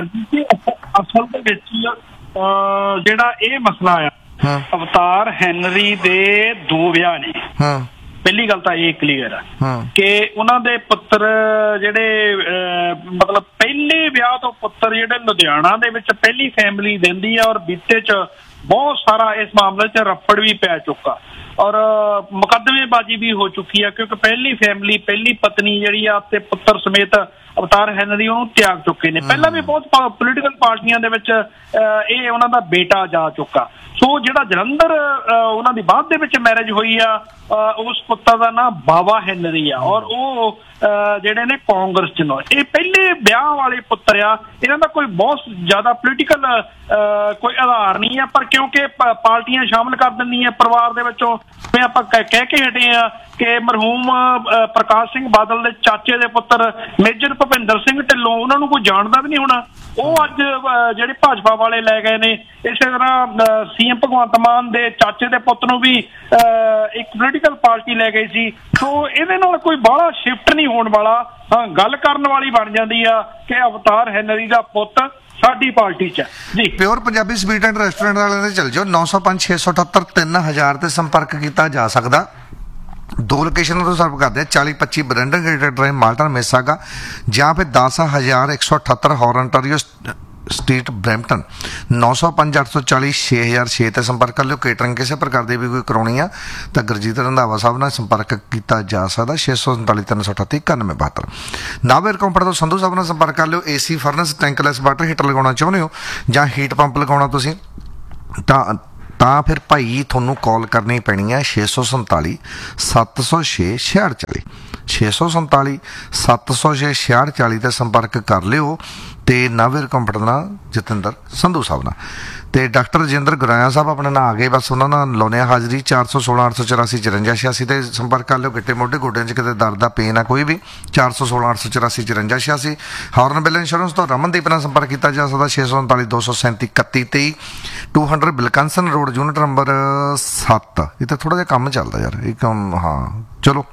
ਅਸਲ ਦੇ ਵਿੱਚ ਜਿਹੜਾ ਇਹ ਮਸਲਾ ਆ, ਅਵਤਾਰ ਹੈਨਰੀ ਦੇ ਦੋ ਵਿਆਹ ਨੇ। ਪਹਿਲੀ ਗੱਲ ਤਾਂ ਇਹ ਕਲੀਅਰ ਆ ਕਿ ਉਹਨਾਂ ਦੇ ਪੁੱਤਰ ਜਿਹੜੇ ਮਤਲਬ ਪਹਿਲੇ ਵਿਆਹ ਤੋਂ ਪੁੱਤਰ ਜਿਹੜੇ ਲੁਧਿਆਣਾ ਦੇ ਵਿੱਚ ਪਹਿਲੀ ਫੈਮਿਲੀ ਦਿੰਦੀ ਆ, ਔਰ ਬੀਤੇ ਚ ਬਹੁਤ ਸਾਰਾ ਇਸ ਮਾਮਲੇ ਚ ਰਫੜ ਵੀ ਪੈ ਚੁੱਕਾ ਔਰ ਮੁਕੱਦਮੇਬਾਜ਼ੀ ਵੀ ਹੋ ਚੁੱਕੀ ਆ, ਕਿਉਂਕਿ ਪਹਿਲੀ ਫੈਮਿਲੀ ਪਹਿਲੀ ਪਤਨੀ ਜਿਹੜੀ ਆ ਤੇ ਪੁੱਤਰ ਸਮੇਤ ਅਵਤਾਰ ਹੈਨਰੀ ਉਹਨੂੰ ਤਿਆਗ ਚੁੱਕੇ ਨੇ। ਪਹਿਲਾਂ ਵੀ ਬਹੁਤ ਪੋਲੀਟੀਕਲ ਪਾਰਟੀਆਂ ਦੇ ਵਿੱਚ ਇਹ ਉਹਨਾਂ ਦਾ ਬੇਟਾ ਜਾ ਚੁੱਕਾ। ਸੋ ਜਿਹੜਾ ਜਲੰਧਰ ਉਹਨਾਂ ਦੀ ਬਾਅਦ ਦੇ ਵਿੱਚ ਮੈਰਿਜ ਹੋਈ ਆ, ਉਸ ਪੁੱਤਰ ਦਾ ਨਾਂ ਬਾਵਾ ਹੈਨਰੀ ਆ, ਔਰ ਉਹ ਜਿਹੜੇ ਨੇ ਕਾਂਗਰਸ ਚ ਨੇ। ਇਹ ਪਹਿਲੇ ਵਿਆਹ ਵਾਲੇ ਪੁੱਤਰ ਆ, ਇਹਨਾਂ ਦਾ ਕੋਈ ਬਹੁਤ ਜ਼ਿਆਦਾ ਪੋਲੀਟੀਕਲ ਕੋਈ ਆਧਾਰ ਨਹੀਂ ਆ, ਪਰ ਕਿਉਂਕਿ ਪਾਰਟੀਆਂ ਸ਼ਾਮਲ ਕਰ ਦਿੰਦੀਆਂ ਪਰਿਵਾਰ ਦੇ ਵਿੱਚੋਂ। ਜਿਵੇਂ ਆਪਾਂ ਕਹਿ ਕੇ ਹਟੇ ਆ ਕਿ ਮਰਹੂਮ ਪ੍ਰਕਾਸ਼ ਸਿੰਘ ਬਾਦਲ ਦੇ ਚਾਚੇ ਦੇ ਪੁੱਤਰ ਮੇਜਰ ਭੁਪਿੰਦਰ ਸਿੰਘ ਢਿੱਲੋਂ, ਉਹਨਾਂ ਨੂੰ ਕੋਈ ਜਾਣਦਾ ਵੀ ਨਹੀਂ ਹੋਣਾ, ਉਹ ਅੱਜ ਜਿਹੜੇ ਭਾਜਪਾ ਵਾਲੇ ਲੈ ਗਏ ਨੇ। ਇਸੇ ਤਰ੍ਹਾਂ ਸੀਐਮ ਭਗਵੰਤ ਮਾਨ ਦੇ ਚਾਚੇ ਦੇ ਪੁੱਤ ਨੂੰ ਵੀ ਇੱਕ ਪੋਲੀਟੀਕਲ ਪਾਰਟੀ ਲੈ ਗਈ ਸੀ। ਸੋ ਇਹਦੇ ਨਾਲ ਕੋਈ ਬਾਹਲਾ ਸ਼ਿਫਟ ਨਹੀਂ ਹੋਣ ਵਾਲਾ। ਹਾਂ, ਗੱਲ ਕਰਨ ਵਾਲੀ ਬਣ ਜਾਂਦੀ ਆ ਕਿ ਅਵਤਾਰ ਹੈਨਰੀ ਦਾ ਪੁੱਤ ਸਾਡੀ ਪਾਰਟੀ ਚ ਜੀ। Pure Punjabi sweet and restaurant ਵਾਲਿਆਂ ਦੇ ਚੱਲ ਜਾਓ, ਨੌ ਸੌ ਪੰਜ ਛੇ ਸੌ ਅਠੱਤਰ ਤਿੰਨ ਹਜ਼ਾਰ ਤੇ ਸੰਪਰਕ ਕੀਤਾ ਜਾ ਸਕਦਾ। ਦੋ ਲੋਕੇਸ਼ਨ ਤੋਂ ਸਰਵ ਕਰਦੇ ਆ, ਚਾਲੀ ਪੱਚੀ ਬਰੈਂਡਨ ਗੇਟਡ ਡਰਾਈਵ ਮਾਲਟਨ ਮਿਸਾਗਾ, ਜਾਂ ਫਿਰ ਦਸ ਹਜ਼ਾਰ ਇੱਕ ਸੌ ਅਠੱਤਰ ਹੌਰਨਟਰੀਓ ਸਟਰੀਟ ਬਰੈਂਪਟਨ। ਨੌ ਸੌ ਪੰਜ ਅੱਠ ਸੌ ਚਾਲੀ ਛੇ ਹਜ਼ਾਰ ਛੇ ਤੇ ਸੰਪਰਕ ਕਰ ਲਿਓ। ਕੇਟਰਿੰਗ ਕਿਸੇ ਪ੍ਰਕਾਰ ਦੀ ਵੀ ਕੋਈ ਕਰਾਉਣੀ ਆ ਤਾਂ ਗੁਰਜੀਤ ਰੰਧਾਵਾ ਸਾਹਿਬ ਨਾਲ ਸੰਪਰਕ ਕੀਤਾ ਜਾ ਸਕਦਾ। ਛੇ ਸੌ ਸੰਤਾਲੀ ਤਿੰਨ ਸੌ ਅਠੱਤੀ ਇਕਾਨਵੇਂ ਬਹੱਤਰ। ਨਾਵੇਰ ਕੰਪਨੀ ਤੋਂ ਸੰਧੂ ਸਾਹਿਬ ਨਾਲ ਸੰਪਰਕ ਕਰ ਲਿਓ। ਏ ਸੀ ਫਰਨਸ ਟੈਂਕਲੈਸ ਵਾਟਰ ਹੀਟਰ ਲਗਾਉਣਾ ਚਾਹੁੰਦੇ ਹੋ ਜਾਂ ਹੀਟ ਪੰਪ ਲਗਾਉਣਾ ਤੁਸੀਂ ਤਾਂ ਤਾਂ ਫਿਰ ਭਾਈ ਤੁਹਾਨੂੰ ਕਾਲ ਕਰਨੀ ਪੈਣੀ ਹੈ ਛੇ ਸੌ ਸੰਤਾਲੀ ਸੱਤ ਸੌ ਛੇ ਛਿਆਹਠ ਚਾਲੀ ਛੇ ਸੌ ਸੰਤਾਲੀ ਸੱਤ ਸੌ ਛੇ ਛਿਆਹਠ ਚਾਲੀ 'ਤੇ ਸੰਪਰਕ ਕਰ ਲਿਓ ਅਤੇ ਨਵੀਰ ਕੰਪਿਊਟਰ ਨਾਲ ਜਤਿੰਦਰ ਸੰਧੂ ਸਾਹਿਬ ਨਾਲ। ਅਤੇ ਡਾਕਟਰ ਰਜਿੰਦਰ ਗੁਰਾਇਆ ਸਾਹਿਬ ਆਪਣੇ ਨਾਲ ਆ ਗਏ, ਬਸ ਉਹਨਾਂ ਨਾਲ ਲਾਉਂਦੇ ਹਾਂ ਹਾਜ਼ਰੀ। ਚਾਰ ਸੌ ਸੋਲਾਂ ਅੱਠ ਸੌ ਚੁਰਾਸੀ ਚੁਰੰਜਾ ਛਿਆਸੀ 'ਤੇ ਸੰਪਰਕ ਕਰ ਲਿਓ। ਗਿੱਟੇ ਮੋਢੇ ਗੋਡਿਆਂ 'ਚ ਕਿਤੇ ਦਰਦ ਦਾ ਪੇਨ ਆ ਕੋਈ ਵੀ, ਚਾਰ ਸੌ ਸੋਲਾਂ ਅੱਠ ਸੌ ਚੁਰਾਸੀ ਚੁਰੰਜਾ ਛਿਆਸੀ। ਹਾਰਨਬਿਲ ਇੰਸ਼ੋਰੈਂਸ ਤੋਂ ਰਮਨਦੀਪ ਨਾਲ ਸੰਪਰਕ ਕੀਤਾ ਜਾ ਸਕਦਾ ਛੇ ਸੌ ਉਨਤਾਲੀ ਦੋ ਸੌ ਸੈਂਤੀ ਇਕੱਤੀ ਤੇਈ two hundred ਬਿਲਕੰਸਨ road unit number ਸੱਤ। ਇੱਥੇ ਥੋੜ੍ਹਾ ਜਿਹਾ ਕੰਮ ਚੱਲਦਾ ਯਾਰ ਇਹ ਕੰਮ, ਹਾਂ ਚਲੋ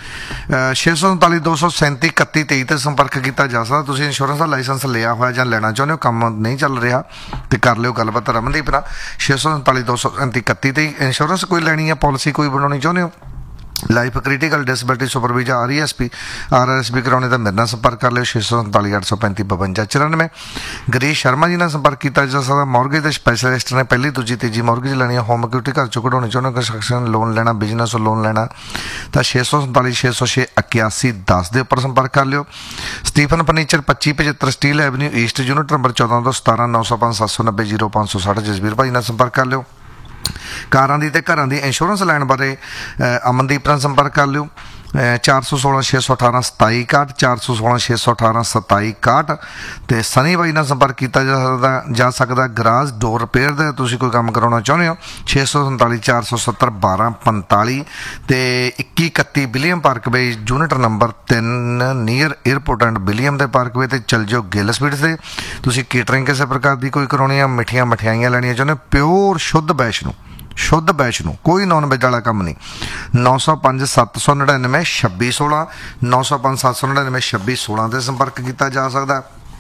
ਛੇ ਸੌ ਉਨਤਾਲੀ ਦੋ ਸੌ ਸੈਂਤੀ ਇਕੱਤੀ ਤੇਈ 'ਤੇ ਸੰਪਰਕ ਕੀਤਾ ਜਾ ਸਕਦਾ। ਤੁਸੀਂ ਇੰਸ਼ੋਰੈਂਸ ਦਾ ਲਾਇਸੈਂਸ ਲਿਆ ਹੋਇਆ ਜਾਂ ਲੈਣਾ ਚਾਹੁੰਦੇ ਹੋ, ਕੰਮ ਨਹੀਂ ਚੱਲ ਰਿਹਾ ਅਤੇ ਕਰ ਲਿਓ ਗੱਲਬਾਤ ਰਮਨਦੀਪ ਨਾਲ ਛੇ ਸੌ ਉਨਤਾਲੀ ਦੋ ਸੌ ਸੈਂਤੀ ਇਕੱਤੀ ਤੇਈ। ਇੰਸ਼ੋਰੈਂਸ ਕੋਈ ਲੈਣੀ ਹੈ, ਪਾਲਿਸੀ ਕੋਈ ਬਣਾਉਣੀ ਚਾਹੁੰਦੇ ਹੋ, life critical disability ਸੁਪਰਵੀਜ਼ਾ R E S P R R S P ਕਰਾਉਣੇ ਤਾਂ ਮੇਰੇ ਨਾਲ ਸੰਪਰਕ ਕਰ ਲਿਓ ਛੇ ਸੌ ਸੰਤਾਲੀ ਅੱਠ ਸੌ ਪੈਂਤੀ ਬਵੰਜਾ ਚੁਰਾਨਵੇਂ। ਗਰੀਸ਼ ਸ਼ਰਮਾ ਜੀ ਨਾਲ ਸੰਪਰਕ ਕੀਤਾ ਜਾ ਸਕਦਾ। ਮੌਰਗੇਜ ਦੇ ਸਪੈਸ਼ਲਿਸਟ ਨੇ, ਪਹਿਲੀ ਦੂਜੀ ਤੀਜੀ ਮੌਰਗੇਜ ਲੈਣੀ ਹੈ, ਹੋਮ ਇਕੁਇਟੀ ਘਰ ਚੋਂ ਕਢਾਉਣੀ ਚਾਹੁੰਦੇ ਹੋ, ਕੰਸਟਰਕਸ਼ਨ ਲੋਨ ਲੈਣਾ, ਬਿਜ਼ਨਸ ਲੋਨ ਲੈਣਾ ਤਾਂ ਛੇ ਸੌ ਸੰਤਾਲੀ ਛੇ ਸੌ ਛੇ ਇਕਿਆਸੀ ਦਸ ਦੇ ਉੱਪਰ ਸੰਪਰਕ ਕਰ ਲਿਓ। ਸਟੀਫਨ ਫਰਨੀਚਰ ਪੱਚੀ ਪਝੱਤਰ steel avenue East unit number ਚੌਦਾਂ ਤੋਂ ਸਤਾਰਾਂ ਨੌ ਸੌ ਪੰਜ ਸੱਤ ਸੌ ਨੱਬੇ ਜੀਰੋ ਪੰਜ ਸੌ ਸੱਠ ਜਸਵੀਰ ਭਾਈ ਨਾਲ ਸੰਪਰਕ ਕਰ ਲਿਓ। ਕਾਰਾਂ ਦੀ ਅਤੇ ਘਰਾਂ ਦੀ ਇੰਸ਼ੋਰੈਂਸ ਲੈਣ ਬਾਰੇ ਅਮਨਦੀਪ ਨਾਲ ਸੰਪਰਕ ਕਰ ਲਿਓ ਚਾਰ ਸੌ ਸੋਲਾਂ ਛੇ ਸੌ ਅਠਾਰਾਂ ਸਤਾਈ ਇਕਾਹਠ ਚਾਰ ਸੌ ਸੋਲਾਂ ਛੇ ਸੌ ਅਠਾਰਾਂ ਸਤਾਈ ਇਕਾਹਠ। ਅਤੇ ਸਨੀ ਬਾਈ ਨਾਲ ਸੰਪਰਕ ਕੀਤਾ ਜਾ ਸਕਦਾ ਜਾ ਸਕਦਾ ਗਰਾਜ ਡੋਰ ਰਿਪੇਅਰ ਦਾ ਤੁਸੀਂ ਕੋਈ ਕੰਮ ਕਰਾਉਣਾ ਚਾਹੁੰਦੇ ਹੋ ਛੇ ਸੌ ਸੰਤਾਲੀ ਚਾਰ ਸੌ ਸੱਤਰ ਬਾਰਾਂ ਪੰਤਾਲੀ ਅਤੇ ਇੱਕੀ ਇਕੱਤੀ ਵਿਲੀਅਮ ਪਾਰਕਵੇ ਯੂਨਿਟ ਨੰਬਰ ਤਿੰਨ ਨੀਅਰ ਏਅਰਪੋਰਟ ਐਂਡ ਵਿਲੀਅਮ ਦੇ ਪਾਰਕਵੇ 'ਤੇ ਚੱਲ ਜਾਓ ਗਿੱਲ ਸਪੀਡ 'ਤੇ। ਤੁਸੀਂ ਕੇਟਰਿੰਗ ਕਿਸੇ ਪ੍ਰਕਾਰ ਦੀ ਕੋਈ ਕਰਾਉਣੀ ਆ, ਮਿੱਠੀਆਂ ਮਠਿਆਈਆਂ ਲੈਣੀਆਂ ਚਾਹੁੰਦੇ ਹੋ, ਪਿਓਰ ਸ਼ੁੱਧ ਵੈਸ਼ਨੂੰ ਸ਼ੁੱਧ ਵੈਸ਼ਨੂੰ ਕੋਈ ਨੋਨ ਵੈਜ ਵਾਲਾ ਕੰਮ ਨਹੀਂ। ਨੌ ਸੌ ਪੰਜ ਸੱਤ ਸੌ ਨੜਿਨਵੇਂ ਛੱਬੀ ਸੋਲਾਂ ਨੌ ਸੌ ਪੰਜ ਸੱਤ ਸੌ ਨੜਿਨਵੇਂ ਛੱਬੀ ਸੋਲਾਂ 'ਤੇ ਸੰਪਰਕ ਕੀਤਾ ਜਾ ਸਕਦਾ।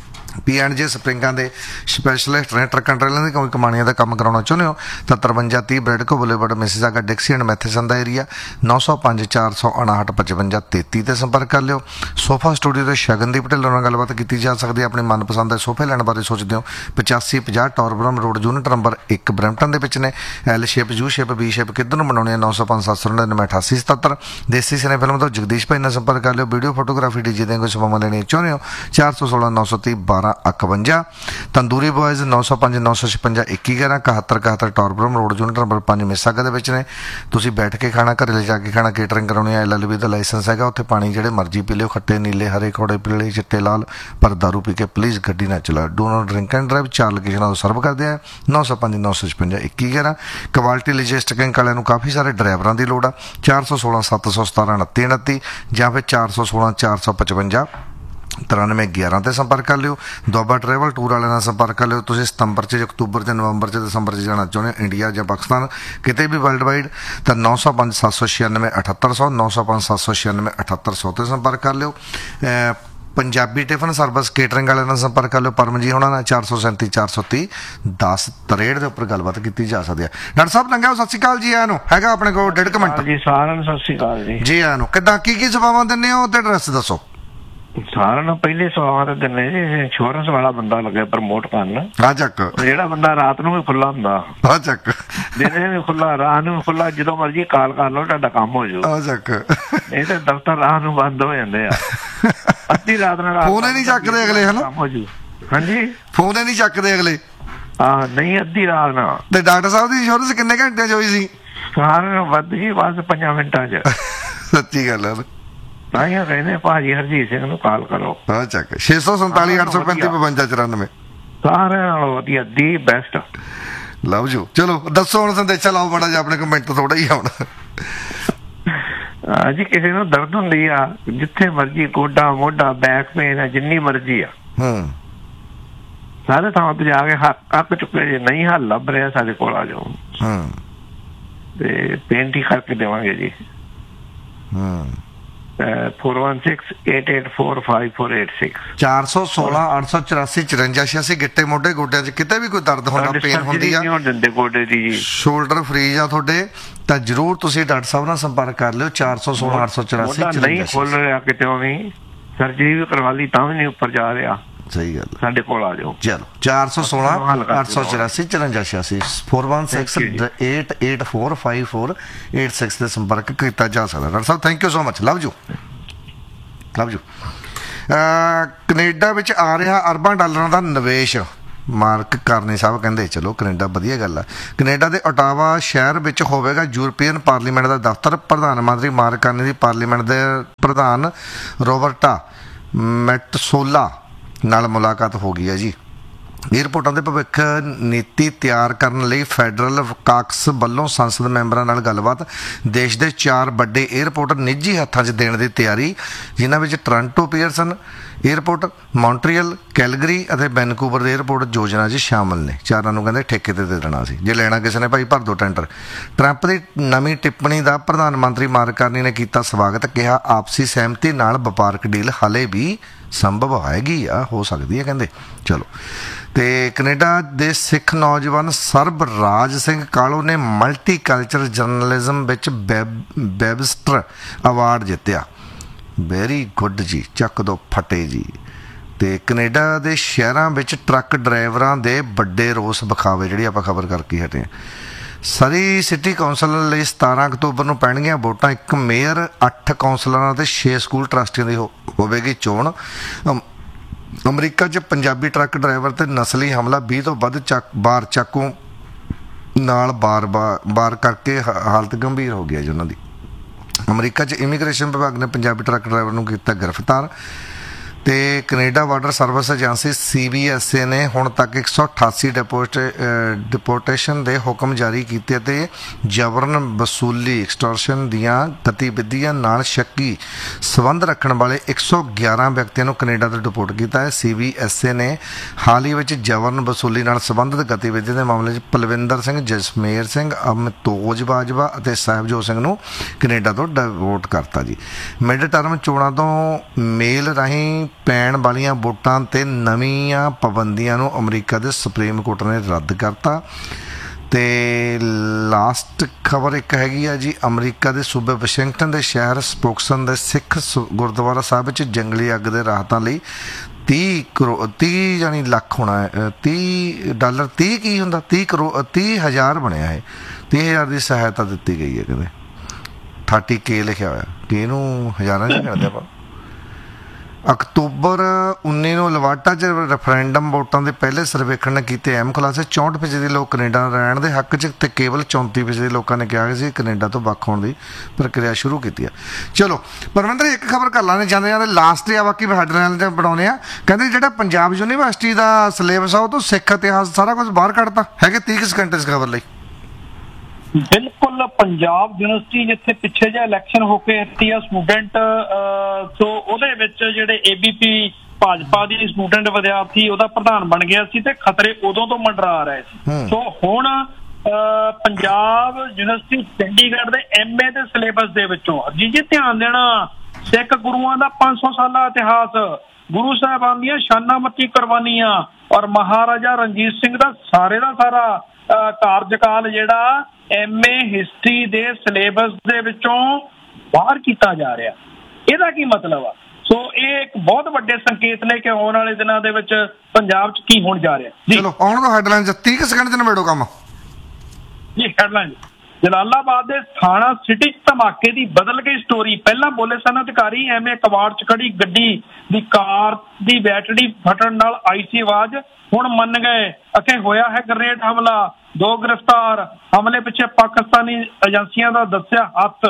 ਪੀ ਐਂਡ ਜੇ ਸਪਰਿੰਗਾਂ ਦੇ ਸਪੈਸ਼ਲਿਸਟ ਨੇ, ਟਰੱਕਾਂ ਟਰੇਲਾਂ ਦੀ ਕੋਈ ਕਮਾਣੀਆਂ ਦਾ ਕੰਮ ਕਰਾਉਣਾ ਚਾਹੁੰਦੇ ਹੋ ਤਾਂ ਤਰਵੰਜਾ ਤੀਹ ਬ੍ਰੈਡਕੋ boulevard Mississauga ਡਿਕਸੀ and Matheson the area ਨੌ ਸੌ ਪੰਜ ਚਾਰ ਸੌ ਉਣਾਹਠ ਪਚਵੰਜਾ ਤੇਤੀ 'ਤੇ ਸੰਪਰਕ ਕਰ ਲਿਓ। ਸੋਫਾ ਸਟੂਡੀਓ ਦੇ ਸ਼ਗਨਦੀਪ ਢਿੱਲੋਂ ਨਾਲ ਗੱਲਬਾਤ ਕੀਤੀ ਜਾ ਸਕਦੀ ਹੈ। ਆਪਣੇ ਮਨਪਸੰਦ ਦੇ ਸੋਫੇ ਲੈਣ ਬਾਰੇ ਸੋਚਦੇ ਹੋ ਪਚਾਸੀ ਪੰਜਾਹ ਟੌਰਬਰਮ ਰੋਡ ਯੂਨਿਟ ਨੰਬਰ ਇੱਕ ਬਰੈਂਪਟਨ ਦੇ ਵਿੱਚ ਨੇ। L shape you shape B shape ਕਿੱਧਰ ਨੂੰ ਬਣਾਉਣੇ ਆ ਨੌ ਸੌ ਪੰਜ ਸੱਤ ਸੌ ਨੜਿਨਵੇਂ ਅਠਾਸੀ ਸਤੱਤਰ। ਦੇਸੀ ਸਿਨੇ ਫਿਲਮ ਤੋਂ ਜਗਦੀਸ਼ ਭਾਈ ਨਾਲ ਸੰਪਰਕ ਕਰ ਲਿਓ। ਵੀਡੀਓ ਫੋਟੋਗ੍ਰਾਫੀ ਡੀ ਜੀ ਦੀਆਂ ਕੋਈ ਸੇਵਾਵਾਂ ਲੈਣੀਆਂ ਚਾਹੁੰਦੇ ਹੋ ਚਾਰ ਸੌ ਸੋਲਾਂ ਨੌ ਸੌ ਤੀਹ ਬਾਰਾਂ ਇਕਵੰਜਾ। ਤੰਦੂਰੀ ਬॉयਜ਼ ਨੌ ਸੌ ਪੰਜ ਨੌ ਸੌ ਛਪੰਜਾ ਇੱਕੀ ਗਿਆਰਾਂ ਇਕਹੱਤਰ ਇਕਹੱਤਰ ਟੌਰਬਰਮ ਰੋਡ ਯੂਨਿਟ ਨੰਬਰ ਪੰਜ ਮਿਸਾਗਾ ਦੇ ਵਿੱਚ ਨੇ। ਤੁਸੀਂ ਬੈਠ ਕੇ ਖਾਣਾ, ਘਰੇ ਲਿਜਾ ਕੇ ਖਾਣਾ, ਕੇਟਰਿੰਗ ਕਰਾਉਣੀ ਹੈ, ਐਲ ਐਲ ਬੀ ਦਾ ਲਾਇਸੈਂਸ ਹੈਗਾ। ਉੱਥੇ ਪਾਣੀ ਜਿਹੜੇ ਮਰਜ਼ੀ ਪੀ ਲਿਓ, ਖੱਟੇ ਨੀਲੇ ਹਰੇ ਖੋੜੇ ਪੀਲੇ ਚਿੱਟੇ ਲਾਲ, ਪਰ ਦਾਰੂ ਪੀ ਕੇ ਪਲੀਜ਼ ਗੱਡੀ ਨਾ ਚਲਾਓ। Do not drink and drive. ਚਾਰ ਲੋਕੇਸ਼ਨਾਂ ਤੋਂ ਸਰਵ ਕਰਦੇ ਆ ਨੌ ਸੌ ਪੰਜ ਨੌ ਸੌ ਛਪੰਜਾ ਇੱਕੀ ਗਿਆਰਾਂ। ਕੁਆਲਿਟੀ ਲੌਜਿਸਟਿਕ ਵਾਲਿਆਂ ਨੂੰ ਕਾਫੀ ਸਾਰੇ ਡਰਾਈਵਰਾਂ ਦੀ ਲੋੜ ਆ। ਚਾਰ ਸੌ ਸੋਲਾਂ ਸੱਤ ਸੌ ਸਤਾਰਾਂ ਉਨੱਤੀ ਉਨੱਤੀ ਜਾਂ ਫਿਰ ਚਾਰ ਸੌ ਸੋਲਾਂ ਚਾਰ ਸੌ ਪਚਵੰਜਾ ਤਰਾਨਵੇਂ ਗਿਆਰਾਂ 'ਤੇ ਸੰਪਰਕ ਕਰ ਲਿਓ। ਦੁਆਬਾ ਟਰੈਵਲ ਟੂਰ ਵਾਲਿਆਂ ਨਾਲ ਸੰਪਰਕ ਕਰ ਲਿਓ। ਤੁਸੀਂ ਸਤੰਬਰ 'ਚ ਅਕਤੂਬਰ 'ਚ ਨਵੰਬਰ 'ਚ ਦਸੰਬਰ 'ਚ ਜਾਣਾ ਚਾਹੁੰਦੇ ਹੋ ਇੰਡੀਆ ਜਾਂ ਪਾਕਿਸਤਾਨ ਕਿਤੇ ਵੀ ਵਰਲਡ ਵਾਈਡ ਤਾਂ ਨੌ ਸੌ ਪੰਜ ਸੱਤ ਸੌ ਛਿਆਨਵੇਂ ਅਠੱਤਰ ਸੌ ਨੌ ਸੌ ਪੰਜ ਸੱਤ ਸੌ ਛਿਆਨਵੇਂ ਅਠੱਤਰ ਸੌ 'ਤੇ ਸੰਪਰਕ ਕਰ ਲਿਓ। ਪੰਜਾਬੀ ਟਿਫਨ ਸਰਵਿਸ ਕੇਟਰਿੰਗ ਵਾਲਿਆਂ ਨਾਲ ਸੰਪਰਕ ਕਰ ਲਿਓ ਪਰਮ ਜੀ ਹੋਣਾ ਨਾਲ ਚਾਰ ਸੌ ਸੈਂਤੀ ਚਾਰ ਸੌ ਤੀਹ ਦਸ ਤਰੇੜ ਦੇ ਉੱਪਰ ਗੱਲਬਾਤ ਕੀਤੀ ਜਾ ਸਕਦੀ ਹੈ। ਡਾਕਟਰ ਸਾਹਿਬ ਲੰਘਿਆ ਸਤਿ ਸ਼੍ਰੀ ਅਕਾਲ ਜੀ। ਆਇਆ ਨੂੰ ਹੈਗਾ ਆਪਣੇ ਕੋਲ ਡੇਢ ਕੁ ਮਿੰਟ ਜੀ। ਸਾਰਿਆਂ ਨੂੰ ਸਤਿ ਸ਼੍ਰੀ ਅਕਾਲ ਜੀ। ਜੀ ਆਇਆ ਨੂੰ ਕਿੱਦਾਂ ਕੀ ਕੀ ਸੇਵਾਵਾਂ ਦਿੰਦੇ ਹੋ ਤੇ ਐਡਰੈਸ ਦੱਸੋ। ਸਾਰਿਆਂ ਨੂੰ ਪਹਿਲੇ ਸੇਵਾਵਾਂ ਤਾਂ ਦਿੰਦੇ ਜੀ ਇੰਸ਼ੋਰੈਂਸ ਵਾਲਾ ਬੰਦਾ ਲੱਗਿਆ ਪ੍ਰਮੋਟ ਕਰਨ। ਆ ਚੱਕ ਜਿਹੜਾ ਬੰਦਾ ਰਾਤ ਨੂੰ ਵੀ ਖੁੱਲਾ ਹੁੰਦਾ। ਆ ਚੱਕ ਦਿਨੇ ਵੀ ਖੁੱਲਾ ਰਾਤ ਨੂੰ ਵੀ ਖੁੱਲਾ, ਜਦੋਂ ਮਰਜ਼ੀ ਕਾਲ ਕਰ ਲਓ ਤੁਹਾਡਾ ਕੰਮ ਹੋ ਜਾਊ। ਆ ਚੱਕ ਇਹ ਤਾਂ ਦਫ਼ਤਰ ਰਾਤ ਨੂੰ ਬੰਦ ਹੋ ਜਾਂਦੇ ਆ ਅੱਧੀ ਰਾਤ ਨਾਲ। ਫੋਨ ਹੀ ਨਹੀਂ ਚੱਕਦੇ ਅਗਲੇ ਹਨਾ। ਕੰਮ ਹੋ ਜੂ। ਹਾਂਜੀ ਫੋਨ ਹੀ ਨਹੀਂ ਚੱਕਦੇ ਅਗਲੇ। ਹਾਂ ਨਹੀਂ ਅੱਧੀ ਰਾਤ ਨਾਲ। ਤੇ ਡਾਕਟਰ ਸਾਹਿਬ ਦੀ ਇੰਸ਼ੋਰੈਂਸ ਕਿੰਨੇ ਘੰਟਿਆਂ 'ਚ ਹੋਈ ਸੀ? ਸਾਰਿਆਂ ਨੂੰ ਵੱਧ ਗਈ ਬਸ ਪੰਜਾਂ ਮਿੰਟਾਂ 'ਚ। ਸੱਚੀ ਗੱਲ ਹੈ। ਤਾਂਹੀਓ ਕਹਿੰਦੇ ਭਾਜੀ ਹਰਜੀਤ ਸਿੰਘ ਨੂੰ ਕਾਲ ਕਰੋ। ਹਾਂ ਚੱਕ ਛੇ ਸੌ ਸੰਤਾਲੀ ਅੱਠ ਸੌ ਪੈਂਤੀ ਬਵੰਜਾ ਚੁਰਾਨਵੇਂ ਸਾਰਿਆਂ ਨਾਲੋਂ ਵਧੀਆ ਦੀ ਬੈਸਟ। Love you. ਚਲੋ ਦੱਸੋ ਹੁਣ ਸੰਦੇਸ਼ਾ ਲਾਓ ਮਾੜਾ ਜਿਹਾ ਆਪਣੇ ਕਮੈਂਟ ਥੋੜਾ ਹੀ ਹੁਣ। ਜੀ ਕਿਸੇ ਨੂੰ ਦਰਦ ਹੁੰਦੀ ਆ ਜਿੱਥੇ ਮਰਜੀ, ਗੋਡਾ ਮੋਢਾ ਬੈਕ ਪੇਨ ਆ ਜਿੰਨੀ ਮਰਜੀ ਆ, ਹੂੰ ਸਾਰੇ ਥਾਂ ਤੇ ਜਾ ਕੇ ਅੱਕ ਚੁੱਕੇ ਜੇ ਨਹੀਂ ਹੱਲ ਲੱਭ ਰਿਹਾ ਸਾਡੇ ਕੋਲ ਆ ਜਾਓ। ਹੂੰ ਤੇ ਪੇਨ ਠੀਕ ਕਰਕੇ ਦੇਵਾਂਗੇ ਜੀ। ਹੂੰ four one six eight eight four five four eight six ਚਾਰ ਸੌ ਸੋਲਾਂ ਅੱਠ ਸੌ ਚੁਰਾਸੀ ਚੁਰੰਜਾ ਛਿਆਸੀ। ਗਿੱਟੇ ਮੋਢੇ ਗੋਡਿਆਂ 'ਚ ਕਿਤੇ ਵੀ ਕੋਈ ਦਰਦ ਹੁੰਦਾ, ਪੇਨ ਹੁੰਦੀ ਆ, ਗੋਡੇ ਦੀ ਸ਼ੋਲਡਰ ਫਰੀਜ ਆ ਤੁਹਾਡੇ ਤਾਂ ਜ਼ਰੂਰ ਤੁਸੀਂ ਡਾਕਟਰ ਸਾਹਿਬ ਨਾਲ ਸੰਪਰਕ ਕਰ ਲਿਓ। ਚਾਰ ਸੌ ਸੋਲਾਂ ਅੱਠ ਸੌ ਚੁਰਾਸੀ ਨਹੀਂ ਖੁੱਲ ਰਿਹਾ ਕਿਤੇ ਵੀ, ਸਰਜਰੀ ਵੀ ਕਰਵਾ ਲਈ ਤਾਂ ਵੀ ਨਹੀਂ ਉੱਪਰ ਜਾ ਰਿਹਾ। ਸਹੀ ਗੱਲ। ਸਾਡੇ ਕੋਲ ਆ ਜਾਓ। ਚਲੋ ਚਾਰ ਸੌ ਸੋਲਾਂ ਅੱਠ ਸੌ ਚੁਰਾਸੀ ਚੁਰੰਜਾ ਛਿਆਸੀ four one six eight eight four five four eight six 'ਤੇ ਸੰਪਰਕ ਕੀਤਾ ਜਾ ਸਕਦਾ। Doctor Sahib thank you so much. Love you love you. Canada ਵਿੱਚ ਆ ਰਿਹਾ ਅਰਬਾਂ ਡਾਲਰਾਂ ਦਾ ਨਿਵੇਸ਼। ਮਾਰਕ ਕਰਨੀ ਸਾਹਿਬ ਕਹਿੰਦੇ ਚਲੋ ਕੈਨੇਡਾ ਵਧੀਆ ਗੱਲ ਆ। ਕੈਨੇਡਾ ਦੇ ਓਟਾਵਾ ਸ਼ਹਿਰ ਵਿੱਚ ਹੋਵੇਗਾ ਯੂਰਪੀਅਨ ਪਾਰਲੀਮੈਂਟ ਦਾ ਦਫ਼ਤਰ। ਪ੍ਰਧਾਨ ਮੰਤਰੀ ਮਾਰਕ ਕਰਨੀ ਦੀ ਪਾਰਲੀਮੈਂਟ ਦੇ ਪ੍ਰਧਾਨ ਰੋਬਰਟਾ ਮੈਟਸੋਲਾ ਨਾਲ ਮੁਲਾਕਾਤ ਹੋ ਗਈ ਹੈ ਜੀ। ਏਅਰਪੋਰਟਾਂ ਦੇ ਭਵਿੱਖ ਨੀਤੀ ਤਿਆਰ ਕਰਨ ਲਈ ਫੈਡਰਲ ਕਾਕਸ ਵੱਲੋਂ ਸੰਸਦ ਮੈਂਬਰਾਂ ਨਾਲ ਗੱਲਬਾਤ। ਦੇਸ਼ ਦੇ ਚਾਰ ਵੱਡੇ ਏਅਰਪੋਰਟ ਨਿੱਜੀ ਹੱਥਾਂ 'ਚ ਦੇਣ ਦੀ ਤਿਆਰੀ, ਜਿਨ੍ਹਾਂ ਵਿੱਚ Toronto Pearson airport, Montreal, Calgary ਅਤੇ ਵੈਨਕੂਵਰ ਦੇ ਏਅਰਪੋਰਟ ਯੋਜਨਾ 'ਚ ਸ਼ਾਮਲ ਨੇ। ਚਾਰਾਂ ਨੂੰ ਕਹਿੰਦੇ ਠੇਕੇ 'ਤੇ ਦੇ ਦੇਣਾ ਸੀ, ਜੇ ਲੈਣਾ ਕਿਸੇ ਨੇ ਭਾਈ ਭਰ ਦਿਓ ਟੈਂਡਰ। ਟਰੰਪ ਦੀ ਨਵੀਂ ਟਿੱਪਣੀ ਦਾ ਪ੍ਰਧਾਨ ਮੰਤਰੀ ਮਾਰਕ ਕਰਨੀ ਨੇ ਕੀਤਾ ਸਵਾਗਤ। ਕਿਹਾ ਆਪਸੀ ਸਹਿਮਤੀ ਨਾਲ ਵਪਾਰਕ ਡੀਲ ਹਾਲੇ ਵੀ ਸੰਭਵ ਹੈਗੀ ਆ, ਹੋ ਸਕਦੀ ਹੈ ਕਹਿੰਦੇ। ਚਲੋ, ਤੇ ਕੈਨੇਡਾ ਦੇ ਸਿੱਖ ਨੌਜਵਾਨ ਸਰਬਰਾਜ ਸਿੰਘ ਕਾਲੋ ਨੇ ਮਲਟੀ ਕਲਚਰ ਜਰਨਲਿਜ਼ਮ ਵਿੱਚ ਵੈਬ ਵੈਬਸਟਰ ਅਵਾਰਡ ਜਿੱਤਿਆ। ਵੈਰੀ ਗੁੱਡ ਜੀ, ਚੱਕ ਦੋ ਫਟੇ ਜੀ। ਤੇ ਕੈਨੇਡਾ ਦੇ ਸ਼ਹਿਰਾਂ ਵਿੱਚ ਟਰੱਕ ਡਰਾਈਵਰਾਂ ਦੇ ਵੱਡੇ ਰੋਸ ਵਿਖਾਵੇ, ਜਿਹੜੀ ਆਪਾਂ ਖਬਰ ਕਰਕੇ ਹਟੇ ਹਾਂ। ਸਰੀ ਸਿਟੀ ਕੌਂਸਲ ਲਈ ਸਤਾਰਾਂ ਅਕਤੂਬਰ ਨੂੰ ਪੈਣਗੀਆਂ ਵੋਟਾਂ। ਇੱਕ ਮੇਅਰ, ਅੱਠ ਕੌਂਸਲਰਾਂ ਅਤੇ ਛੇ ਸਕੂਲ ਟਰਸਟੀਆਂ ਦੀ ਹੋ ਹੋਵੇਗੀ ਚੋਣ। ਅਮਰੀਕਾ 'ਚ ਪੰਜਾਬੀ ਟਰੱਕ ਡਰਾਈਵਰ 'ਤੇ ਨਸਲੀ ਹਮਲਾ, ਵੀਹ ਤੋਂ ਵੱਧ ਚੱਕ ਬਾਰ ਚਾਕੂ ਨਾਲ ਬਾਰ ਬਾਰ ਬਾਰ ਕਰਕੇ ਹਾਲਤ ਗੰਭੀਰ ਹੋ ਗਈ ਹੈ ਜੀ ਉਹਨਾਂ ਦੀ। ਅਮਰੀਕਾ 'ਚ ਇਮੀਗ੍ਰੇਸ਼ਨ ਵਿਭਾਗ ਨੇ ਪੰਜਾਬੀ ਟਰੱਕ ਡਰਾਈਵਰ ਨੂੰ ਕੀਤਾ ਗ੍ਰਿਫਤਾਰ। ਤੇ Canada border service agency C B S A ਨੇ ਹੁਣ ਤੱਕ ਇੱਕ ਸੌ ਅਠਾਸੀ ਡਿਪੋਰਟ ਡਿਪੋਰਟੇਸ਼ਨ ਦੇ ਹੁਕਮ ਜਾਰੀ ਕੀਤੇ ਅਤੇ ਜਬਰਨ ਵਸੂਲੀ ਐਕਸਟੋਰਸ਼ਨ ਦੀਆਂ ਗਤੀਵਿਧੀਆਂ ਨਾਲ ਸ਼ੱਕੀ ਸੰਬੰਧ ਰੱਖਣ ਵਾਲੇ ਇੱਕ ਸੌ ਗਿਆਰਾਂ ਵਿਅਕਤੀਆਂ ਨੂੰ ਕੈਨੇਡਾ ਤੋਂ ਡਿਪੋਰਟ ਕੀਤਾ ਹੈ। ਸੀ ਬੀ ਐਸ ਏ ਨੇ ਹਾਲ ਹੀ ਵਿੱਚ ਜਬਰਨ ਵਸੂਲੀ ਨਾਲ ਸੰਬੰਧਿਤ ਗਤੀਵਿਧੀਆਂ ਦੇ ਮਾਮਲੇ 'ਚ ਪਲਵਿੰਦਰ ਸਿੰਘ, ਜਸਮੇਰ ਸਿੰਘ, ਅਮਿਤੋਜ ਬਾਜਵਾ ਅਤੇ ਸਾਹਿਬਜੋਤ ਸਿੰਘ ਨੂੰ ਕੈਨੇਡਾ ਤੋਂ ਡਿਪੋਰਟ ਕਰਤਾ ਜੀ। ਮਿਡ ਟਰਮ ਚੋਣਾਂ ਤੋਂ ਮੇਲ ਰਾਹੀਂ ਪੈਣ ਵਾਲੀਆਂ ਵੋਟਾਂ 'ਤੇ ਨਵੀਆਂ ਪਾਬੰਦੀਆਂ ਨੂੰ ਅਮਰੀਕਾ ਦੇ ਸੁਪਰੀਮ ਕੋਰਟ ਨੇ ਰੱਦ ਕਰਤਾ। ਤੇ ਲਾਸਟ ਖਬਰ ਇੱਕ ਹੈਗੀ ਆ ਜੀ, ਅਮਰੀਕਾ ਦੇ ਸੂਬੇ ਵਾਸ਼ਿੰਗਟਨ ਦੇ ਸ਼ਹਿਰ ਸਪੋਕਸਨ ਦੇ ਸਿੱਖ ਗੁਰਦੁਆਰਾ ਸਾਹਿਬ ਵਿੱਚ ਜੰਗਲੀ ਅੱਗ ਦੇ ਰਾਹਤਾਂ ਲਈ ਤੀਹ ਕਰੋ ਤੀਹ ਜਾਣੀ ਲੱਖ ਹੋਣਾ ਹੈ, ਤੀਹ ਡਾਲਰ ਤੀਹ ਕੀ ਹੁੰਦਾ ਤੀਹ ਕਰੋ ਤੀਹ ਹਜ਼ਾਰ ਬਣਿਆ ਹੈ, ਤੀਹ ਹਜ਼ਾਰ ਦੀ ਸਹਾਇਤਾ ਦਿੱਤੀ ਗਈ ਹੈ। ਕਹਿੰਦੇ ਥਰਟੀ ਕੇ ਲਿਖਿਆ ਹੋਇਆ ਕਿ ਇਹਨੂੰ ਹਜ਼ਾਰਾਂ 'ਚ ਕਰਦੇ ਆਪਾਂ। ਅਕਤੂਬਰ ਉੱਨੀ ਨੂੰ ਲਵਾਟਾ 'ਚ ਰੈਫਰੈਂਡਮ ਵੋਟਾਂ ਦੇ ਪਹਿਲੇ ਸਰਵੇਖਣ ਨੇ ਕੀਤੇ ਅਹਿਮ ਖੁਲਾਸੇ। ਚੌਂਹਠ ਫੀਸਦੀ ਲੋਕ ਕੈਨੇਡਾ ਰਹਿਣ ਦੇ ਹੱਕ 'ਚ ਅਤੇ ਕੇਵਲ ਚੌਂਤੀ ਫੀਸਦੀ ਲੋਕਾਂ ਨੇ ਕਿਹਾ ਸੀ ਕੈਨੇਡਾ ਤੋਂ ਵੱਖ ਹੋਣ ਦੀ ਪ੍ਰਕਿਰਿਆ ਸ਼ੁਰੂ ਕੀਤੀ ਆ। ਚਲੋ ਪਰਮਿੰਦਰ, ਇੱਕ ਖਬਰ ਕਰ ਲਾਂਗੇ ਜਾਂਦੇ ਜਾਂਦੇ ਲਾਸਟ ਆ, ਬਾਕੀ ਸਾਡੇ ਨਾਲ ਤੇ ਬਣਾਉਂਦੇ ਆ। ਕਹਿੰਦੇ ਜਿਹੜਾ ਪੰਜਾਬ ਯੂਨੀਵਰਸਿਟੀ ਦਾ ਸਿਲੇਬਸ ਆ ਉਹ ਤੋਂ ਸਿੱਖ ਇਤਿਹਾਸ ਸਾਰਾ ਕੁਝ ਬਾਹਰ ਕੱਢਤਾ ਹੈਗੇ। ਤੀਹ ਸਕਿੰਟ ਇਸ ਖਬਰ ਲਈ। ਬਿਲਕੁਲ, ਪੰਜਾਬ ਯੂਨੀਵਰਸਿਟੀ ਜਿੱਥੇ ਪਿੱਛੇ ਜਿਹਾ ਇਲੈਕਸ਼ਨ ਹੋ ਕੇ ਹਟੀ ਆ ਸਟੂਡੈਂਟ, ਸੋ ਉਹਦੇ ਵਿੱਚ ਜਿਹੜੇ A B P Bhajpa the student ਵਿਦਿਆਰਥੀ ਉਹਦਾ ਪ੍ਰਧਾਨ ਬਣ ਗਿਆ ਸੀ ਤੇ ਖਤਰੇ ਉਦੋਂ ਤੋਂ ਮੰਡਰਾ ਰਹੇ ਸੀ। ਸੋ ਹੁਣ ਪੰਜਾਬ ਯੂਨੀਵਰਸਿਟੀ ਚੰਡੀਗੜ੍ਹ ਦੇ ਐਮ ਏ ਦੇ ਸਿਲੇਬਸ ਦੇ ਵਿੱਚੋਂ ਜੀ ਜੀ ਧਿਆਨ ਦੇਣਾ, ਸਿੱਖ ਗੁਰੂਆਂ ਦਾ ਪੰਜ ਸੌ ਸਾਲਾ ਇਤਿਹਾਸ, ਗੁਰੂ ਸਾਹਿਬਾਨ ਦੀਆਂ ਸ਼ਾਨਾਂ ਮੱਤੀ ਕੁਰਬਾਨੀਆਂ ਔਰ ਮਹਾਰਾਜਾ ਰਣਜੀਤ ਸਿੰਘ ਦਾ ਸਾਰੇ ਦਾ ਸਾਰਾ ਕਾਰਜਕਾਲ ਜਿਹੜਾ ਐਮ ਏ ਹਿਸਟਰੀ ਦੇ ਸਿਲੇਬਸ ਦੇ ਵਿੱਚੋਂ ਬਾਹਰ ਕੀਤਾ ਜਾ ਰਿਹਾ। ਇਹਦਾ ਕੀ ਮਤਲਬ ਆ? ਸੋ ਇਹ ਇੱਕ ਬਹੁਤ ਵੱਡੇ ਸੰਕੇਤ ਨੇ ਕਿ ਆਉਣ ਵਾਲੇ ਦਿਨਾਂ ਦੇ ਵਿੱਚ ਪੰਜਾਬ 'ਚ ਕੀ ਹੋਣ ਜਾ ਰਿਹਾ। ਚਲੋ ਆਉਣ ਦਾ ਹੈਡਲਾਈਨ ਤੀਹ ਸੈਕਿੰਡ 'ਚ ਨਿਬੇੜੋ ਕੰਮ ਜੀ। ਹੈਡਲਾਈਨ, ਜਲਾਲਾਬਾਦ ਦੇ ਥਾਣਾ ਸਿਟੀ 'ਚ ਧਮਾਕੇ ਦੀ ਬਦਲ ਗਈ ਸਟੋਰੀ। ਪਹਿਲਾਂ ਬੋਲੇ ਸਨ ਅਧਿਕਾਰੀ ਐਵੇਂ ਕਬਾੜ 'ਚ ਖੜੀ ਗੱਡੀ ਦੀ ਕਾਰ ਦੀ ਬੈਟਰੀ ਫਟਣ ਨਾਲ ਆਈ ਸੀ ਆਵਾਜ਼, ਹੁਣ ਮੰਨ ਗਏ ਅਖੇ ਹੋਇਆ ਹੈ ਗ੍ਰਨੇਡ ਹਮਲਾ, ਦੋ ਗ੍ਰਿਫਤਾਰ, ਹਮਲੇ ਪਿੱਛੇ ਪਾਕਿਸਤਾਨੀ ਏਜੰਸੀਆਂ ਦਾ ਦੱਸਿਆ ਹੱਥ।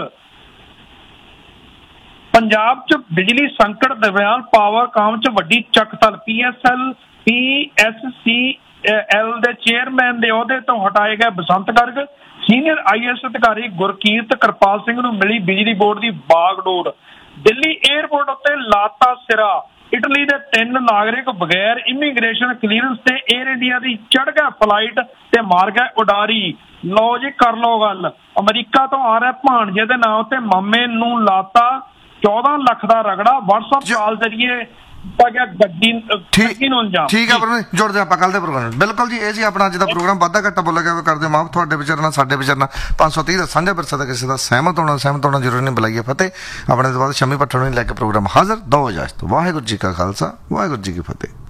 ਪੰਜਾਬ 'ਚ ਬਿਜਲੀ ਸੰਕਟ ਦਰਮਿਆਨ ਪਾਵਰਕਾਮ 'ਚ ਵੱਡੀ ਚੱਕਤਲ, P S L P S C L ਦੇ ਚੇਅਰਮੈਨ ਦੇ ਅਹੁਦੇ ਤੋਂ ਹਟਾਏ ਗਏ ਬਸੰਤ Garg. Senior I A S ਅਧਿਕਾਰੀ ਗੁਰਕੀਰਤ ਕਿਰਪਾਲ ਸਿੰਘ ਨੂੰ ਮਿਲੀ ਬਿਜਲੀ ਬੋਰਡ ਦੀ ਬਾਗਡੋਰ। ਦਿੱਲੀ ਏਅਰਪੋਰਟ ਉੱਤੇ ਲਾਤਾ ਸਿਰਾ, ਇਟਲੀ ਦੇ ਤਿੰਨ ਨਾਗਰਿਕ ਬਗੈਰ ਇਮੀਗ੍ਰੇਸ਼ਨ ਕਲੀਅਰੈਂਸ ਤੇ ਏਅਰ ਇੰਡੀਆ ਦੀ ਚੜ੍ਹ ਗਿਆ ਫਲਾਈਟ ਤੇ ਮਾਰ ਗਏ ਉਡਾਰੀ। ਲਓ ਜੀ ਕਰ ਲਓ ਗੱਲ, ਅਮਰੀਕਾ ਤੋਂ ਆ ਰਿਹਾ ਭਾਣਜੇ ਦੇ ਨਾਮ ਤੇ ਮਾਮੇ ਨੂੰ ਲਾਤਾ ਚੌਦਾਂ ਲੱਖ ਦਾ ਰਗੜਾ। ਵਟਸਐਪ ਕਾਲ ਜ਼ਰੀਏ ਗੱਡੀ ਨੂੰ ਅੰਜਾਮ। ਠੀਕ ਹੈ ਪਰ ਜੁੜਦੇ ਆਪਾਂ ਕੱਲ ਦੇ ਪ੍ਰੋਗਰਾਮ। ਬਿਲਕੁਲ ਜੀ, ਇਹ ਜੀ ਆਪਣਾ ਅੱਜ ਦਾ ਪ੍ਰੋਗਰਾਮ ਵਾਧਾ ਘੱਟਾ ਬੋਲਿਆ ਗਿਆ ਕਰਦੇ ਮਾਫ। ਤੁਹਾਡੇ ਵਿਚਾਰਨਾ ਸਾਡੇ ਵਿਚਾਰਨਾ ਪੰਜ ਸੌ ਤੀਹ ਦਾ ਸਾਂਝਾ ਵਿਰਸਾ ਦਾ ਕਿਸੇ ਦਾ ਸਹਿਮਤ ਹੋਣਾ ਸਹਿਮਤ ਹੋਣਾ ਜ਼ਰੂਰੀ ਨਹੀਂ। ਬੁਲਾਈਏ ਫਤਿਹ। ਆਪਣੇ ਤੋਂ ਬਾਅਦ ਸ਼ਮੀ ਪੱਠਣ ਨੂੰ ਲੈ ਕੇ ਪ੍ਰੋਗਰਾਮ ਹਾਜ਼ਰ। ਦੋ ਇਜਾਜ਼ਤ। ਵਾਹਿਗੁਰੂ ਜੀ ਕਾ ਖਾਲਸਾ, ਵਾਹਿਗੁਰੂ ਜੀ ਕੀ ਫਤਿਹ।